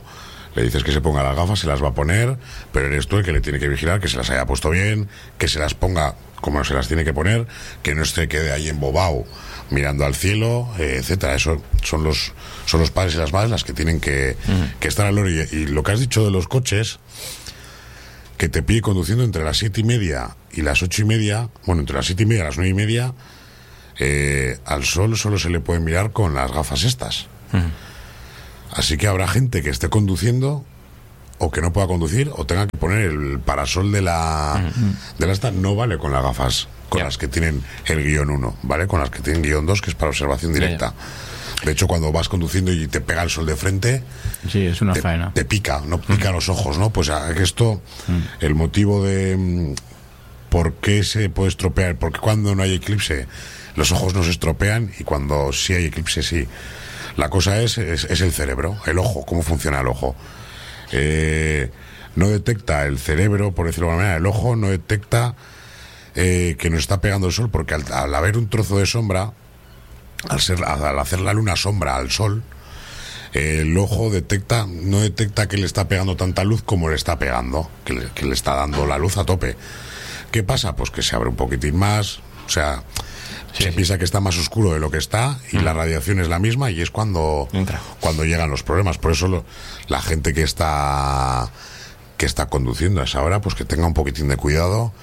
Speaker 2: Le dices que se ponga las gafas, se las va a poner, pero eres tú el que le tiene que vigilar que se las haya puesto bien, que se las ponga como se las tiene que poner, que no se quede ahí embobado mirando al cielo, eh, etcétera. Eso son los son los padres y las madres las que tienen que, uh-huh. que estar al loro. Y, y lo que has dicho de los coches, que te pide conduciendo entre las siete y media y las ocho y media, bueno, entre las siete y media y las nueve y media, eh, al sol solo se le puede mirar con las gafas estas. Uh-huh. Así que habrá gente que esté conduciendo o que no pueda conducir o tenga que poner el parasol de la uh-huh. de la esta. No vale con las gafas con yeah. las que tienen el guión uno, ¿vale? Con las que tienen guión dos, que es para observación directa. Yeah. De hecho, cuando vas conduciendo y te pega el sol de frente,
Speaker 3: sí, es una
Speaker 2: te,
Speaker 3: faena.
Speaker 2: Te pica, no pica uh-huh. los ojos, ¿no? Pues esto, uh-huh. el motivo de por qué se puede estropear, porque cuando no hay eclipse los ojos no se estropean y cuando sí hay eclipse sí. La cosa es, es, es el cerebro, el ojo, cómo funciona el ojo. Eh, no detecta el cerebro, por decirlo de alguna manera, el ojo no detecta eh, que nos está pegando el sol, porque al, al haber un trozo de sombra, al, ser, al hacer la luna sombra al sol, eh, el ojo detecta, no detecta que le está pegando tanta luz como le está pegando, que le, que le está dando la luz a tope. ¿Qué pasa? Pues que se abre un poquitín más, o sea... Sí, se sí. piensa que está más oscuro de lo que está y mm. la radiación es la misma y es cuando Entra. cuando llegan los problemas. Por eso lo, la gente que está que está conduciendo a esa hora, pues que tenga un poquitín de cuidado.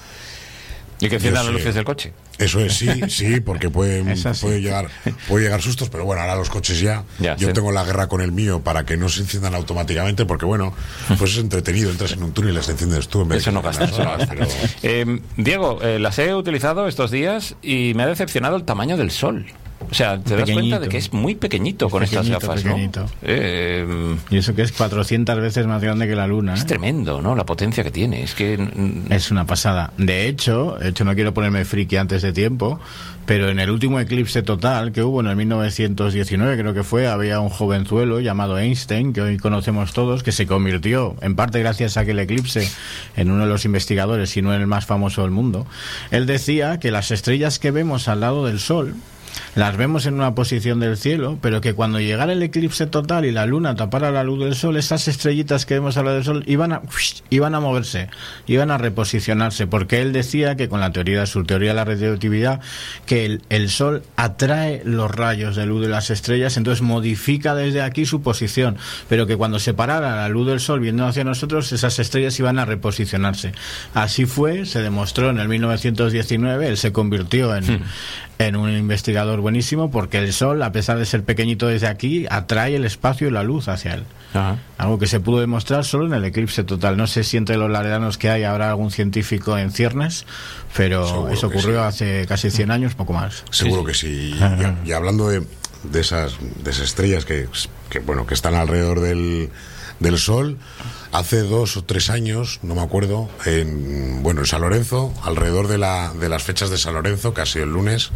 Speaker 1: Y que enciendan las luces del coche.
Speaker 2: Eso es, sí, sí, porque puede, puede llegar puede llegar sustos, pero bueno, ahora los coches ya, ya yo sí. tengo la guerra con el mío para que no se enciendan automáticamente, porque bueno, pues es entretenido, entras en un túnel y las enciendes tú en vez
Speaker 1: eso
Speaker 2: de
Speaker 1: no gasta, eso no gasta. Pero... eh, Diego, eh, las he utilizado estos días y me ha decepcionado el tamaño del sol. O sea, te pequeñito. das cuenta de que es muy pequeñito es con estas gafas,
Speaker 3: pequeñito.
Speaker 1: ¿no? Eh,
Speaker 3: y eso que es cuatrocientas veces más grande que la luna.
Speaker 1: Es
Speaker 3: ¿eh?
Speaker 1: tremendo, ¿no? La potencia que tiene. Es que
Speaker 3: es una pasada. De hecho, de hecho no quiero ponerme friki antes de tiempo, pero en el último eclipse total que hubo en el mil novecientos diecinueve, creo que fue, había un jovenzuelo llamado Einstein, que hoy conocemos todos, que se convirtió, en parte gracias a aquel eclipse, en uno de los investigadores, si no en el más famoso del mundo. Él decía que las estrellas que vemos al lado del Sol las vemos en una posición del cielo, pero que cuando llegara el eclipse total y la luna tapara la luz del sol, esas estrellitas que vemos al lado del sol iban a, iban a moverse, iban a reposicionarse, porque él decía que con la teoría, su teoría de la relatividad, que el, el sol atrae los rayos de luz de las estrellas, entonces modifica desde aquí su posición, pero que cuando se parara la luz del sol viendo hacia nosotros, esas estrellas iban a reposicionarse. Así fue, se demostró en el mil novecientos diecinueve, él se convirtió en... Hmm. en un investigador buenísimo, porque el sol, a pesar de ser pequeñito desde aquí, atrae el espacio y la luz hacia él. Ajá. Algo que se pudo demostrar solo en el eclipse total. No sé si entre los laredanos que hay habrá algún científico en ciernes, pero seguro eso ocurrió sí. hace casi cien años, poco más.
Speaker 2: Seguro sí, sí. que sí. Y, y hablando de, de esas de esas estrellas que, que bueno que están alrededor del del Sol, hace dos o tres años, no me acuerdo, en bueno en San Lorenzo, alrededor de la de las fechas de San Lorenzo, casi el lunes,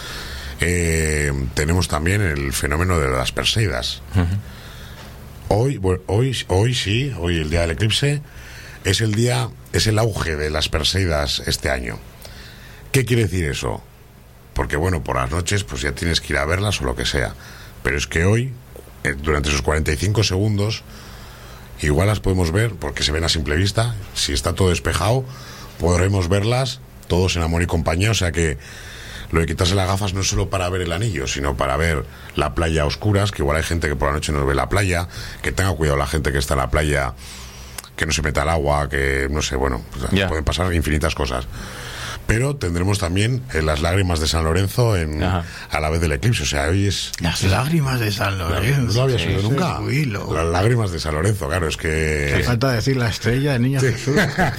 Speaker 2: eh, tenemos también el fenómeno de las Perseidas. Uh-huh. Hoy, bueno, hoy, hoy sí, hoy el día del eclipse es el día, es el auge de las Perseidas este año. ¿Qué quiere decir eso? Porque bueno, por las noches pues ya tienes que ir a verlas o lo que sea, pero es que hoy, eh, durante esos cuarenta y cinco segundos, igual las podemos ver, porque se ven a simple vista. Si está todo despejado, podremos verlas todos en amor y compañía. O sea que lo de quitarse las gafas no es solo para ver el anillo, sino para ver la playa a oscuras, que igual hay gente que por la noche no ve la playa, que tenga cuidado la gente que está en la playa, que no se meta al agua, que no sé, bueno, pues yeah. pueden pasar infinitas cosas. Pero tendremos también eh, las lágrimas de San Lorenzo en, a la vez del eclipse. O sea, hoy es...
Speaker 3: Las lágrimas de San Lorenzo.
Speaker 2: No lo había oído sí, nunca.
Speaker 3: Sí,
Speaker 2: las lágrimas de San Lorenzo, claro, es que...
Speaker 3: Me falta decir la estrella de Niño sí. Jesús.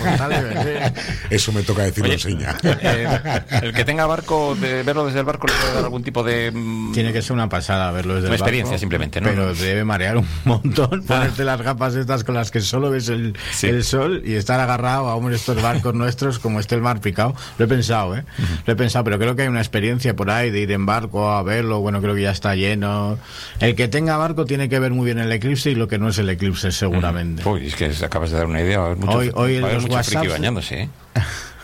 Speaker 2: Eso me toca decirlo en seña.
Speaker 1: Eh, el que tenga barco, de verlo desde el barco, ¿le puede dar algún tipo de...?
Speaker 3: Tiene que ser una pasada verlo desde
Speaker 1: una
Speaker 3: el barco.
Speaker 1: Una experiencia simplemente, ¿no?
Speaker 3: Pero debe marear un montón ponerte las gafas estas con las que solo ves el, sí. el sol y estar agarrado a uno de estos barcos nuestros como este el mar picado. Lo he pensado, ¿eh? Uh-huh. Lo he pensado, pero creo que hay una experiencia por ahí de ir en barco a verlo. Bueno, creo que ya está lleno. El que tenga barco tiene que ver muy bien el eclipse y lo que no es el eclipse seguramente.
Speaker 1: Uh-huh. Uy, es que acabas de dar una idea. Mucho,
Speaker 3: hoy hoy
Speaker 1: mucho
Speaker 3: los WhatsApp
Speaker 1: bañándose, ¿eh?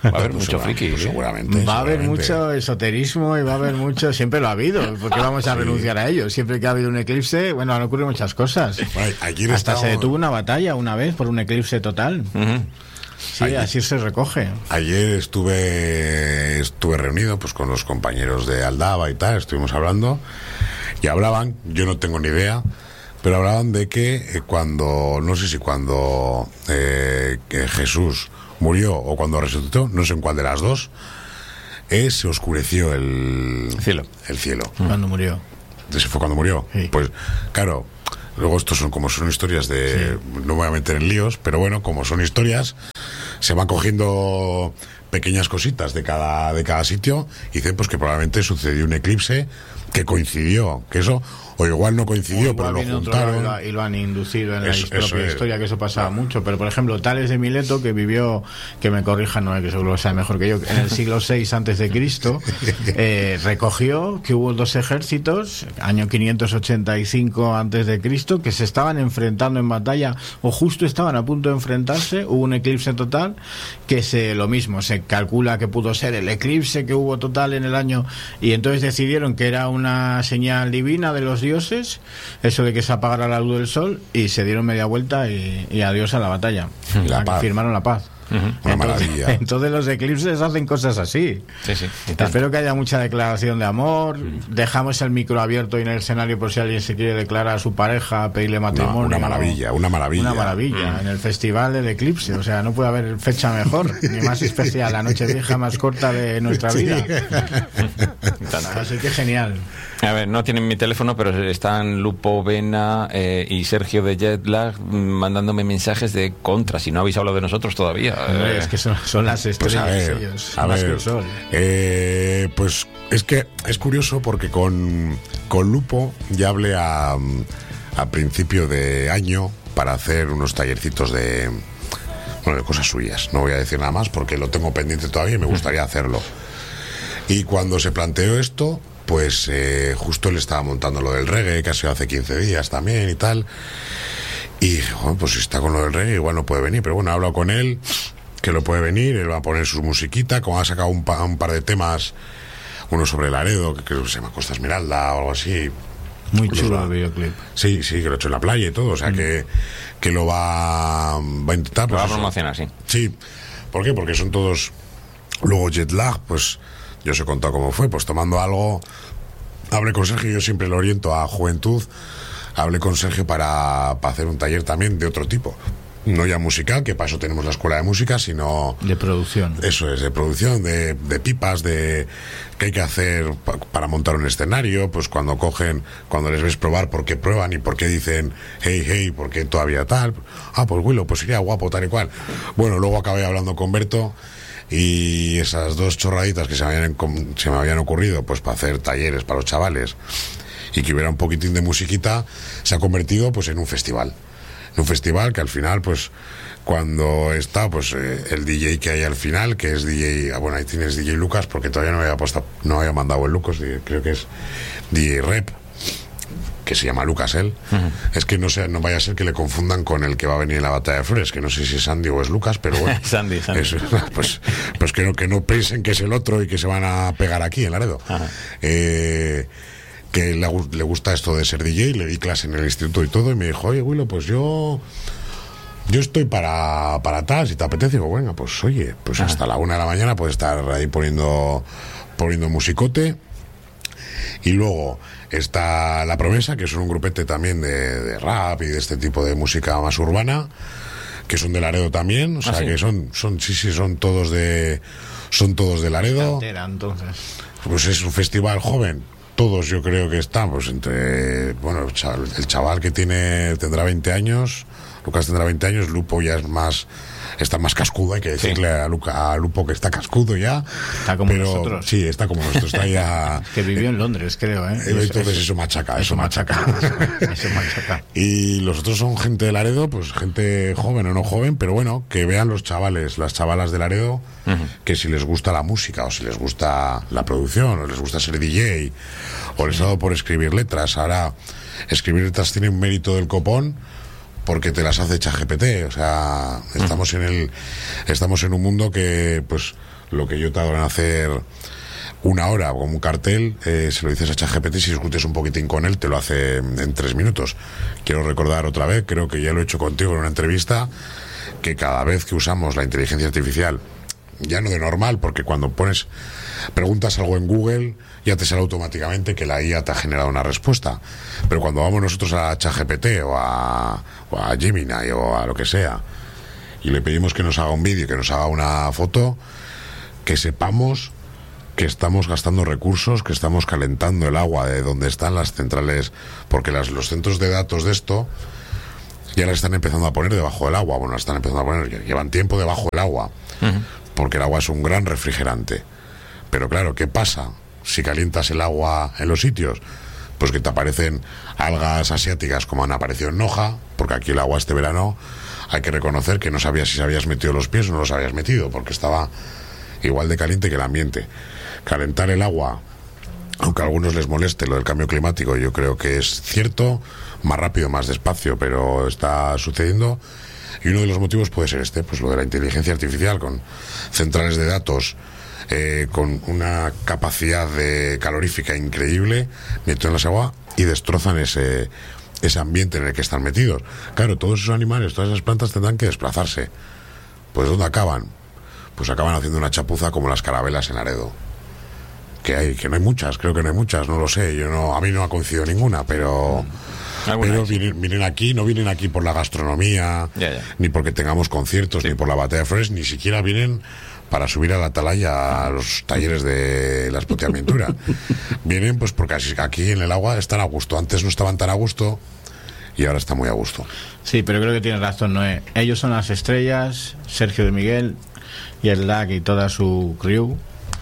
Speaker 1: Va a haber mucho friki.
Speaker 2: Pues
Speaker 1: ¿eh?
Speaker 2: seguramente.
Speaker 3: Va a haber
Speaker 2: seguramente.
Speaker 3: mucho esoterismo y va a haber mucho, siempre lo ha habido, porque vamos a
Speaker 2: Sí.
Speaker 3: renunciar a ello. Siempre que ha habido un eclipse, bueno, han ocurrido muchas cosas.
Speaker 2: Bueno, ayer
Speaker 3: Hasta se
Speaker 2: estábamos-
Speaker 3: detuvo una batalla una vez por un eclipse total.
Speaker 1: Ujú.
Speaker 3: Sí,
Speaker 2: Ayer-
Speaker 3: así se recoge.
Speaker 2: Ayer estuve estuve reunido pues con los compañeros de Aldaba y tal, estuvimos hablando y hablaban, yo no tengo ni idea, pero hablaban de que eh, cuando, no sé si cuando eh, que Jesús murió o cuando resucitó, no sé en cuál de las dos, eh, se oscureció el
Speaker 1: Cielo.
Speaker 2: El cielo.
Speaker 3: Cuando murió.
Speaker 2: ¿Ese fue cuando murió?
Speaker 3: Sí.
Speaker 2: Pues claro, luego estos son como son historias de... No me voy a meter en líos, pero bueno, como son historias, se van cogiendo pequeñas cositas de cada, de cada sitio y dicen pues que probablemente sucedió un eclipse que coincidió, que eso, o igual no coincidió,
Speaker 3: O
Speaker 2: pero
Speaker 3: igual
Speaker 2: lo
Speaker 3: viene otro lado
Speaker 2: juntaron.
Speaker 3: y lo- y lo han inducido en
Speaker 2: Eso-
Speaker 3: la
Speaker 2: eso
Speaker 3: propia
Speaker 2: es.
Speaker 3: historia, que eso pasaba mucho. Pero, por ejemplo, Tales de Mileto, que vivió, que me corrijan, no, que seguro lo sabe mejor que yo, en el siglo seis antes de Cristo, eh, recogió que hubo dos ejércitos, año quinientos ochenta y cinco antes de Cristo, que se estaban enfrentando en batalla, o justo estaban a punto de enfrentarse. Hubo un eclipse total, que se lo mismo, se calcula que pudo ser el eclipse que hubo total en el año, y entonces decidieron que era una señal divina de los dioses, eso de que se apagara la luz del sol, y se dieron media vuelta y, y adiós a la batalla.
Speaker 2: Y la
Speaker 3: Ah,
Speaker 2: paz.
Speaker 3: firmaron la paz.
Speaker 2: Una maravilla.
Speaker 3: Entonces los eclipses hacen cosas así.
Speaker 1: Sí, sí. y tanto.
Speaker 3: Espero que haya mucha declaración de amor. Dejamos el micro abierto y en el escenario por si alguien se quiere declarar a su pareja, pedirle
Speaker 2: No,
Speaker 3: matrimonio.
Speaker 2: una maravilla, una maravilla.
Speaker 3: Una maravilla. En el festival del eclipse. O sea, no puede haber fecha mejor ni más especial. La noche vieja más corta de nuestra vida.
Speaker 1: Y tanto.
Speaker 3: Así que genial.
Speaker 1: A ver, no tienen mi teléfono, pero están Lupo, Vena eh, y Sergio de Jetlag mm, mandándome mensajes de contra, si no habéis hablado de nosotros todavía.
Speaker 3: Hombre,
Speaker 1: Eh,
Speaker 3: es que son, son las
Speaker 2: Pues
Speaker 3: estrellas
Speaker 2: a ver,
Speaker 3: ellos.
Speaker 2: a
Speaker 3: más
Speaker 2: ver,
Speaker 3: que el sol.
Speaker 2: eh, pues es que es curioso porque con, con Lupo ya hablé a, a principio de año para hacer unos tallercitos de, bueno, de cosas suyas. No voy a decir nada más porque lo tengo pendiente todavía y me gustaría hacerlo. Y cuando se planteó esto, pues eh, justo él estaba montando lo del reggae, que ha sido hace quince días también y tal. Y dije, bueno, pues si está con lo del reggae, igual no puede venir. Pero bueno, he hablado con él, que lo puede venir, él va a poner su musiquita, como ha sacado un, pa- un par de temas, uno sobre Laredo, que creo que se llama Costa Esmeralda o algo así.
Speaker 3: Muy
Speaker 2: Los
Speaker 3: chulo
Speaker 2: va-
Speaker 3: el videoclip.
Speaker 2: Sí, sí, que lo ha hecho en la playa y todo, o sea que, que lo va, va a intentar.
Speaker 1: lo va a
Speaker 2: pues eso.
Speaker 1: promocionar, sí.
Speaker 2: Sí, ¿por qué? Porque son todos. Luego Jetlag, pues yo os he contado cómo fue, pues tomando algo. Hablé con Sergio, yo siempre lo oriento a juventud. Hablé con Sergio para, para hacer un taller también de otro tipo. No ya musical, que para eso tenemos la escuela de música, sino.
Speaker 3: De producción.
Speaker 2: Eso es, de producción, de, de pipas, de qué hay que hacer pa- para montar un escenario, pues cuando cogen, cuando les ves probar, por qué prueban y por qué dicen, hey, hey, por qué todavía tal. Ah, pues Willow, pues sería guapo, tal y cual. Bueno, luego acabé hablando con Berto y esas dos chorraditas que se me habían, encom- se me habían ocurrido, pues para hacer talleres para los chavales y que hubiera un poquitín de musiquita, se ha convertido pues en un festival. En un festival que al final, pues, cuando está, pues, eh, el D J que hay al final, que es D J, ah, bueno, ahí tienes D J Lucas, porque todavía no me había puesto, no había mandado el Lucas, di- creo que es D J Rep, que se llama Lucas él. Es que no sé, no vaya a ser que le confundan con el que va a venir en la batalla de flores, que no sé si es Sandy o es Lucas, pero bueno.
Speaker 1: Sandy, Sandy.
Speaker 2: Eso, pues, pues que no, que no piensen que es el otro y que se van a pegar aquí en Laredo.
Speaker 1: Ajá.
Speaker 2: Eh, que le, gu- le gusta esto de ser D J, le di clase en el instituto y todo, y me dijo, oye, Willow, pues yo yo estoy para, para tal, si te apetece. Digo, venga, pues oye, pues
Speaker 1: Ajá.
Speaker 2: hasta la una de la mañana puedes estar ahí poniendo poniendo musicote. Y luego está La Promesa, que son un grupete también de, de rap y de este tipo de música más urbana, que son de Laredo también, o sea,
Speaker 1: ¿Ah, sí?
Speaker 2: que son, son, sí, sí, son todos de son todos de Laredo.
Speaker 3: Cantera, entonces.
Speaker 2: Pues es un festival joven. Todos yo creo que están, pues entre, bueno, el chaval, el chaval que tiene, tendrá veinte años, Lucas tendrá veinte años, Lupo ya es más, está más cascudo, hay que decirle a, Luca, a Lupo que está cascudo ya.
Speaker 3: Está como
Speaker 2: pero,
Speaker 3: nosotros.
Speaker 2: Sí, está como nosotros, está ya...
Speaker 3: Que vivió en Londres, creo, ¿eh?
Speaker 2: Entonces eso machaca, eso machaca.
Speaker 3: Eso machaca.
Speaker 2: Y los otros son gente de Laredo, pues gente joven o no joven, pero bueno, que vean los chavales, las chavalas de Laredo,
Speaker 1: Ujú.
Speaker 2: que si les gusta la música, o si les gusta la producción, o les gusta ser D J, o les ha dado por escribir letras. Ahora, escribir letras tiene un mérito del copón, porque te las hace ChatGPT. O sea, estamos en el, estamos en un mundo que, pues, lo que yo tardo en hacer una hora con un cartel, eh, se lo dices a ChatGPT, si discutes un poquitín con él, te lo hace en tres minutos. Quiero recordar otra vez, creo que ya lo he hecho contigo en una entrevista, que cada vez que usamos la inteligencia artificial, ya no de normal, porque cuando pones, preguntas algo en Google, ya te sale automáticamente que la I A te ha generado una respuesta. Pero cuando vamos nosotros a ChatGPT o a, o a Gemini o a lo que sea, y le pedimos que nos haga un vídeo, que nos haga una foto, que sepamos que estamos gastando recursos, que estamos calentando el agua de donde están las centrales, porque las, los centros de datos de esto ya las están empezando a poner debajo del agua. Bueno, las están empezando a poner, llevan tiempo debajo del agua, uh-huh. porque el agua es un gran refrigerante. Pero claro, ¿qué pasa si calientas el agua en los sitios? Pues que te aparecen algas asiáticas como han aparecido en Noja, porque aquí el agua este verano hay que reconocer que no sabías si se habías metido los pies o no los habías metido, porque estaba igual de caliente que el ambiente. Calentar el agua, aunque a algunos les moleste lo del cambio climático, yo creo que es cierto, más rápido, más despacio, pero está sucediendo. Y uno de los motivos puede ser este, pues lo de la inteligencia artificial, con centrales de datos, eh, con una capacidad de calorífica increíble, meten en las agua y destrozan ese, ese ambiente en el que están metidos. Claro, todos esos animales, todas esas plantas tendrán que desplazarse. Pues ¿dónde acaban? Pues acaban haciendo una chapuza como las carabelas en Laredo. Que hay, que no hay muchas, creo que no hay muchas, no lo sé, yo no, a mí no ha coincidido ninguna, pero... Pero vienen, vienen aquí, no vienen aquí por la gastronomía,
Speaker 1: ya, ya.
Speaker 2: ni porque tengamos conciertos,
Speaker 1: sí.
Speaker 2: ni por la batalla de flores, ni siquiera vienen para subir a la atalaya a los talleres de la espoteaventura. Vienen pues porque aquí en el agua están a gusto. Antes no estaban tan a gusto y ahora están muy a gusto.
Speaker 3: Sí, pero creo que tienes razón, Noé. Ellos son las estrellas, Sergio de Miguel y el D A C y toda su crew,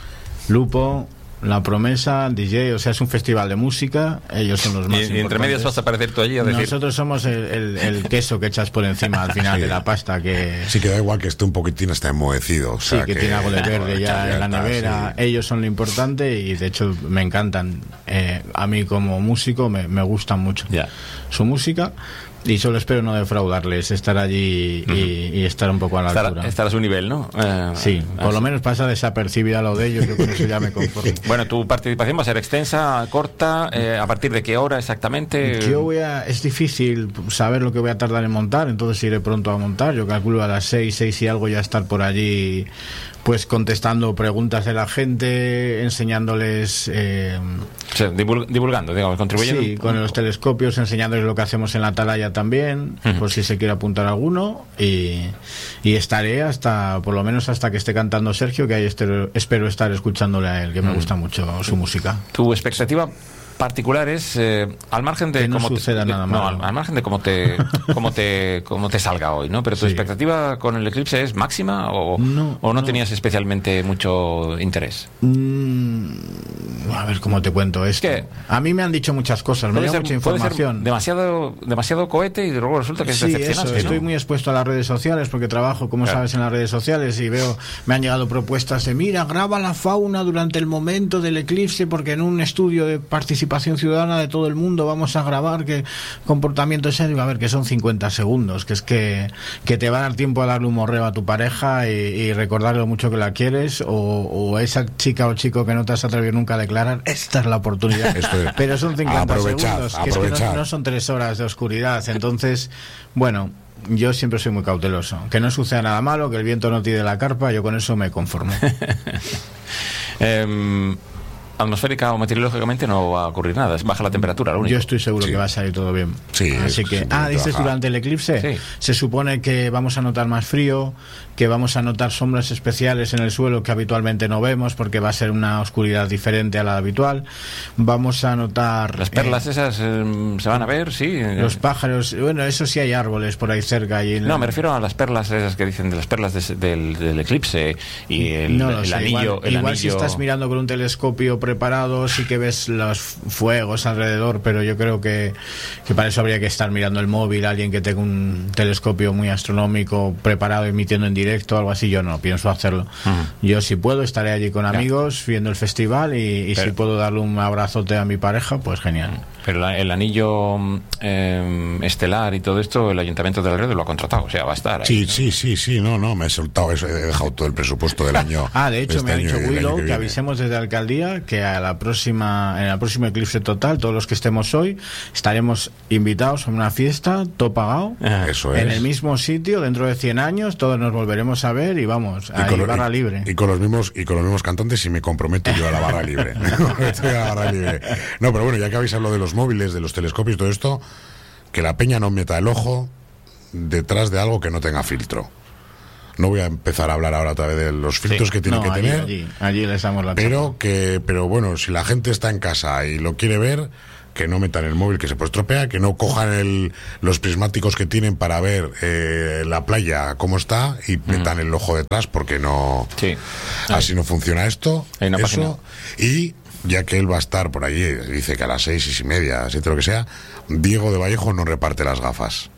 Speaker 3: Lupo, La Promesa, D J, o sea, es un festival de música, ellos son los más importantes.
Speaker 1: Y entre medias vas a aparecer tú allí a decir...
Speaker 3: Nosotros somos el, el, el queso que echas por encima al final sí. de la pasta, que...
Speaker 2: Sí, que da igual que esté un poquitín hasta enmohecido. O sea,
Speaker 3: sí, que,
Speaker 2: que
Speaker 3: tiene algo de verde ya, ya en la nevera. Sí. Ellos son lo importante y de hecho me encantan. Eh, a mí como músico me, me gusta mucho
Speaker 1: yeah.
Speaker 3: su música. Y solo espero no defraudarles, estar allí y, uh-huh. y estar un poco a la
Speaker 1: estar,
Speaker 3: altura.
Speaker 1: Estar a su nivel, ¿no? Eh,
Speaker 3: sí, por así. Lo menos pasa desapercibida lo de ellos, yo con eso ya me conformo.
Speaker 1: Bueno, tu participación va a ser extensa, corta, eh, ¿a partir de qué hora exactamente?
Speaker 3: Yo voy a, es difícil saber lo que voy a tardar en montar, entonces iré pronto a montar. Yo calculo a las seis, seis y algo ya estar por allí, pues contestando preguntas de la gente, enseñándoles... Eh,
Speaker 1: o sea, divulg- divulgando, digamos, contribuyendo.
Speaker 3: Sí, con los telescopios, enseñándoles lo que hacemos en la atalaya también, uh-huh. por si se quiere apuntar alguno, y, y estaré hasta, por lo menos hasta que esté cantando Sergio, que ahí esté, espero estar escuchándole a él, que me uh-huh. gusta mucho su música.
Speaker 1: ¿Tu expectativa particular es, eh, al margen de
Speaker 3: que no
Speaker 1: cómo
Speaker 3: suceda
Speaker 1: te,
Speaker 3: nada
Speaker 1: no,
Speaker 3: malo.
Speaker 1: al, al margen de cómo te cómo te cómo te salga hoy, ¿no? Pero tu sí. expectativa con el eclipse es máxima o
Speaker 3: no,
Speaker 1: o no,
Speaker 3: no.
Speaker 1: tenías especialmente mucho interés.
Speaker 3: Mm, a ver cómo te cuento esto.
Speaker 1: ¿Qué?
Speaker 3: A mí me han dicho muchas cosas, me da mucha información.
Speaker 1: Demasiado demasiado cohete y luego resulta que es
Speaker 3: sí,
Speaker 1: decepcionante.
Speaker 3: Eso, estoy
Speaker 1: ¿no?
Speaker 3: muy expuesto a las redes sociales porque trabajo, como claro. sabes, en las redes sociales y veo, me han llegado propuestas de mira, graba la fauna durante el momento del eclipse porque en un estudio de participación ciudadana de todo el mundo vamos a grabar que comportamiento es el, a ver, que son cincuenta segundos, que es que, que te va a dar tiempo a darle un morreo a tu pareja y, y recordarle lo mucho que la quieres, o, o esa chica o chico que no te has atrevido nunca a declarar, esta es la oportunidad. Es, pero son cincuenta segundos, que, es que no, no son tres horas de oscuridad, entonces, bueno, yo siempre soy muy cauteloso, que no suceda nada malo, que el viento no tire la carpa, yo con eso me conformo.
Speaker 1: um... atmosférica o meteorológicamente no va a ocurrir nada, es baja la temperatura, lo único.
Speaker 3: Yo estoy seguro
Speaker 2: sí.
Speaker 3: que va a salir todo bien.
Speaker 2: Sí,
Speaker 3: así que, ah, dices durante el eclipse,
Speaker 1: sí.
Speaker 3: se supone que vamos a notar más frío, que vamos a notar sombras especiales en el suelo que habitualmente no vemos porque va a ser una oscuridad diferente a la habitual. Vamos a notar
Speaker 1: las perlas eh, esas eh, se van a ver, sí.
Speaker 3: Los pájaros, bueno, eso sí hay árboles por ahí cerca. Y
Speaker 1: no, me refiero a las perlas esas que dicen de las perlas de, del, del eclipse y el,
Speaker 3: no
Speaker 1: el
Speaker 3: sé,
Speaker 1: anillo.
Speaker 3: Igual,
Speaker 1: el
Speaker 3: igual
Speaker 1: anillo...
Speaker 3: si estás mirando con un telescopio preparado, sí que ves los fuegos alrededor, pero yo creo que, que para eso habría que estar mirando el móvil, alguien que tenga un telescopio muy astronómico preparado, emitiendo en directo, algo así. Yo no pienso hacerlo. Uh-huh. Yo, si puedo, estaré allí con amigos viendo el festival, y, y si puedo darle un abrazote a mi pareja, pues genial.
Speaker 1: Pero la, el anillo eh, estelar y todo esto, el Ayuntamiento de Laredo lo ha contratado, o sea, va a estar ahí,
Speaker 2: sí,
Speaker 1: ¿no?
Speaker 2: sí, sí, sí, no, no, me he soltado eso, he dejado todo el presupuesto del año.
Speaker 3: Ah, de hecho,
Speaker 2: este
Speaker 3: me ha dicho Willow que,
Speaker 2: que
Speaker 3: avisemos desde la alcaldía que a la próxima, en el próximo eclipse total, todos los que estemos hoy, estaremos invitados a una fiesta, todo pagado,
Speaker 2: eso
Speaker 3: en
Speaker 2: es.
Speaker 3: el mismo sitio, dentro de cien años, todos nos volveremos a ver y vamos, a la barra libre.
Speaker 2: Y con los mismos, y con los mismos cantantes, y me comprometo yo a la barra libre. Estoy a la barra libre. No, pero bueno, ya que habéis hablado de los móviles, de los telescopios y todo esto, que la peña no meta el ojo detrás de algo que no tenga filtro. No voy a empezar a hablar ahora otra vez de los filtros sí. que tiene
Speaker 3: no,
Speaker 2: que
Speaker 3: allí,
Speaker 2: tener.
Speaker 3: Allí, allí les damos la
Speaker 2: pero
Speaker 3: chapa.
Speaker 2: que, pero bueno, si la gente está en casa y lo quiere ver, que no metan el móvil que se puede estropear, que no cojan el, los prismáticos que tienen para ver eh, la playa cómo está y mm. metan el ojo detrás, porque no,
Speaker 1: sí.
Speaker 2: así no funciona esto.
Speaker 1: Hay una
Speaker 2: eso página. Y ya que él va a estar por allí, dice que a las seis, seis y media, siete, lo que sea, Diego de Vallejo no reparte las gafas.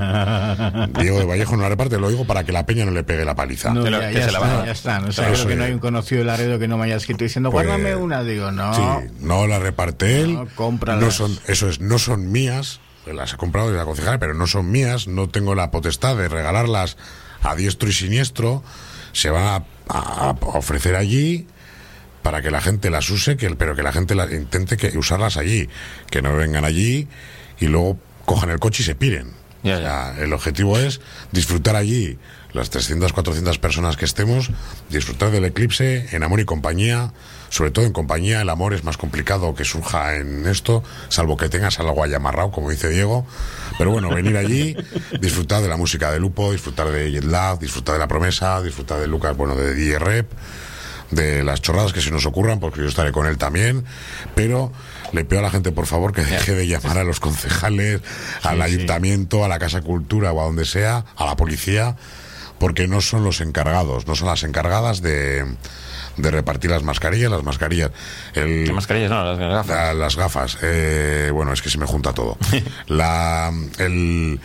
Speaker 2: Diego de Vallejo no la reparte, lo digo para que la peña no le pegue la paliza.
Speaker 3: No,
Speaker 2: ya,
Speaker 3: ya, ya, está, ya está. No sé, creo que no hay un conocido de Laredo que no me haya escrito diciendo, pues, guárdame una. Digo, no.
Speaker 2: Sí, no la reparte él.
Speaker 3: No, cómpralas.
Speaker 2: No son, eso es, no son mías. Las he comprado de la concejala, pero no son mías. No tengo la potestad de regalarlas a diestro y siniestro. Se van a, a, a ofrecer allí para que la gente las use, que, pero que la gente la, intente que usarlas allí. Que no vengan allí y luego cojan el coche y se piren.
Speaker 1: Ya,
Speaker 2: o sea, el objetivo es disfrutar allí, las trescientas, cuatrocientas personas que estemos, disfrutar del eclipse en amor y compañía, sobre todo en compañía. El amor es más complicado que surja en esto, salvo que tengas algo ahí amarrado, como dice Diego. Pero bueno, venir allí, disfrutar de la música de Lupo, disfrutar de Jet Lag, disfrutar de La Promesa, disfrutar de Lucas, bueno, de D J Rep, de las chorradas que se nos ocurran, porque yo estaré con él también, pero le pido a la gente, por favor, que deje de llamar a los concejales, al sí, ayuntamiento, sí. a la Casa Cultura o a donde sea, a la policía, porque no son los encargados, no son las encargadas de, de repartir las mascarillas, las mascarillas. El,
Speaker 1: las mascarillas no, las gafas.
Speaker 2: La, las gafas. Eh, bueno, es que se me junta todo. la, el,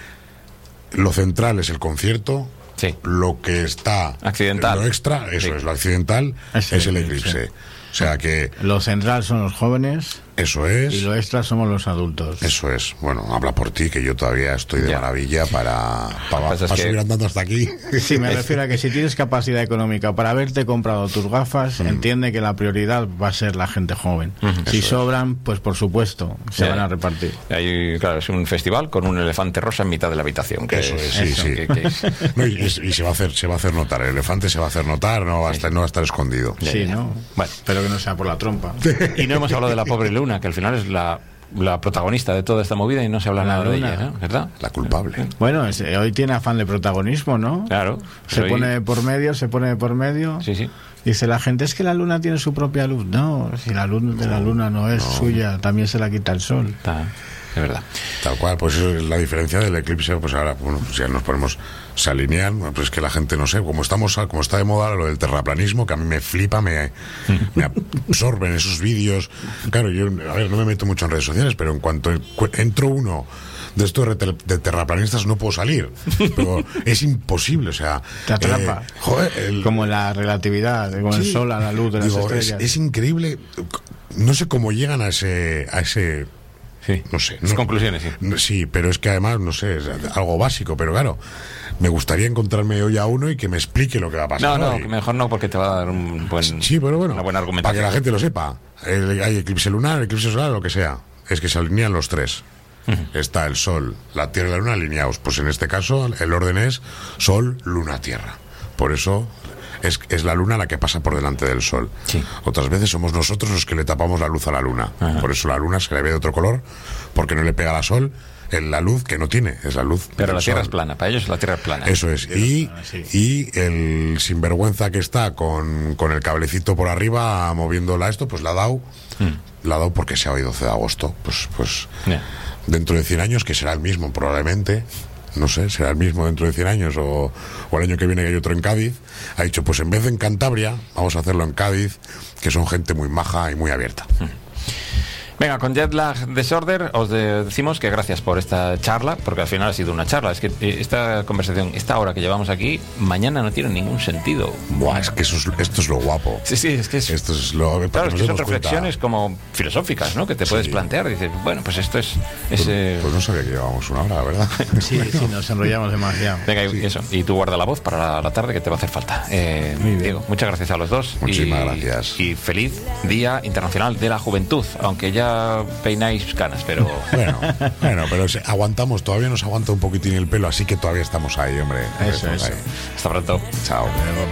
Speaker 2: lo central es el concierto.
Speaker 1: Sí.
Speaker 2: Lo que está
Speaker 1: accidental,
Speaker 2: lo extra, eso sí. es lo accidental, es, es el eclipse. Sí. O sea que
Speaker 3: lo central son los jóvenes.
Speaker 2: Eso es.
Speaker 3: Y lo extra somos los adultos.
Speaker 2: Eso es. Bueno, habla por ti, que yo todavía estoy de ya. maravilla para, para, para
Speaker 1: que...
Speaker 2: subir andando hasta aquí.
Speaker 3: Sí, me refiero a que si tienes capacidad económica para haberte comprado tus gafas, mm. entiende que la prioridad va a ser la gente joven. Mm-hmm. Si Eso sobran, es. pues por supuesto, se ya. van a repartir.
Speaker 1: Ahí, claro, es un festival con un elefante rosa en mitad de la habitación. Que
Speaker 2: Eso es,
Speaker 1: es
Speaker 2: sí, sí. Que, que es... No, y, y se va a hacer, se va a hacer notar. El elefante se va a hacer notar, no va a estar, no va a estar escondido.
Speaker 3: Sí, ¿no? Bueno, espero que no sea por la trompa.
Speaker 1: Y no hemos hablado de la pobre Luna, que al final es la la protagonista de toda esta movida y no se habla la nada luna. de ella, ¿no? ¿Verdad?
Speaker 2: La culpable.
Speaker 3: Bueno, es, hoy tiene afán de protagonismo, ¿no?
Speaker 1: Claro.
Speaker 3: Se
Speaker 1: hoy...
Speaker 3: pone por medio, se pone por medio.
Speaker 1: Sí, sí.
Speaker 3: Dice la gente, es que la luna tiene su propia luz. No, si la luz de la luna no es no. suya, también se la quita el sol.
Speaker 1: Está, es verdad.
Speaker 2: Tal cual, pues eso es la diferencia del eclipse. Pues ahora, bueno, pues ya nos ponemos, se alinean, pues es que la gente, no sé, como estamos, como está de moda lo del terraplanismo, que a mí me flipa, me, me absorben esos vídeos. Claro, yo, a ver, no me meto mucho en redes sociales, pero en cuanto entro uno de estos de terraplanistas no puedo salir, pero es imposible, o sea,
Speaker 3: te atrapa,
Speaker 2: eh, joder, el...
Speaker 3: como la relatividad, como sí, el sol a la luz de las
Speaker 2: digo,
Speaker 3: estrellas.
Speaker 2: Es, es increíble, no sé cómo llegan a ese, a ese,
Speaker 1: sí,
Speaker 2: no sé,
Speaker 1: no,
Speaker 2: conclusiones, sí. sí, pero es que además, no sé, es algo básico, pero claro, me gustaría encontrarme hoy a uno y que me explique lo que va a pasar.
Speaker 1: No, no,
Speaker 2: hoy.
Speaker 1: mejor no, porque te va a dar un buen,
Speaker 2: sí, pero bueno,
Speaker 1: una buena argumentación.
Speaker 2: Para que la gente lo sepa. El, hay eclipse lunar, eclipse solar, lo que sea. Es que se alinean los tres. Uh-huh. Está el Sol, la Tierra y la Luna alineados. Pues en este caso el orden es Sol, Luna, Tierra. Por eso es, es la Luna la que pasa por delante del Sol.
Speaker 1: Sí.
Speaker 2: Otras veces somos nosotros los que le tapamos la luz a la Luna. Uh-huh. Por eso la Luna se le ve de otro color, porque no le pega la Sol en la luz que no tiene, es la luz.
Speaker 1: Pero la Tierra
Speaker 2: Sol.
Speaker 1: es plana, para ellos la Tierra es plana.
Speaker 2: Eso es. Y, y el sinvergüenza que está con, con el cablecito por arriba moviéndola esto, pues la ha dado, mm. la ha dado porque sea hoy doce de agosto. Pues, pues
Speaker 1: yeah.
Speaker 2: dentro de cien años, que será el mismo probablemente, no sé, será el mismo dentro de cien años o, o el año que viene que hay otro en Cádiz, ha dicho, pues en vez de en Cantabria, vamos a hacerlo en Cádiz, que son gente muy maja y muy abierta.
Speaker 1: Venga, con Jetlag Disorder os de- decimos que gracias por esta charla, porque al final ha sido una charla. Es que eh, esta conversación, esta hora que llevamos aquí, mañana no tiene ningún sentido.
Speaker 2: Buah, es que eso es, esto es lo guapo.
Speaker 1: Sí, sí, es que es...
Speaker 2: Esto es lo para
Speaker 1: Claro, es
Speaker 2: nos
Speaker 1: que son
Speaker 2: demos cuenta.
Speaker 1: reflexiones como filosóficas, ¿no? Que te puedes
Speaker 2: Sí.
Speaker 1: plantear. Dices, bueno, pues esto es...
Speaker 2: Pues,
Speaker 1: es eh,
Speaker 2: pues no sabía que llevábamos una hora, ¿verdad?
Speaker 3: Sí, sí, nos enrollamos demasiado.
Speaker 1: Venga, y eso. Y tú guarda la voz para la, la tarde que te va a hacer falta. Eh,
Speaker 3: Muy bien.
Speaker 1: Diego, muchas gracias a los dos.
Speaker 2: Muchísimas
Speaker 1: y,
Speaker 2: gracias.
Speaker 1: Y feliz Día Internacional de la Juventud. Aunque ya peináis canas, pero...
Speaker 2: Bueno, bueno, pero se- aguantamos, todavía nos aguanta un poquín el pelo, así que todavía estamos ahí, hombre.
Speaker 3: Eso,
Speaker 2: Estamos
Speaker 3: eso.
Speaker 2: ahí.
Speaker 1: Hasta pronto.
Speaker 2: Chao.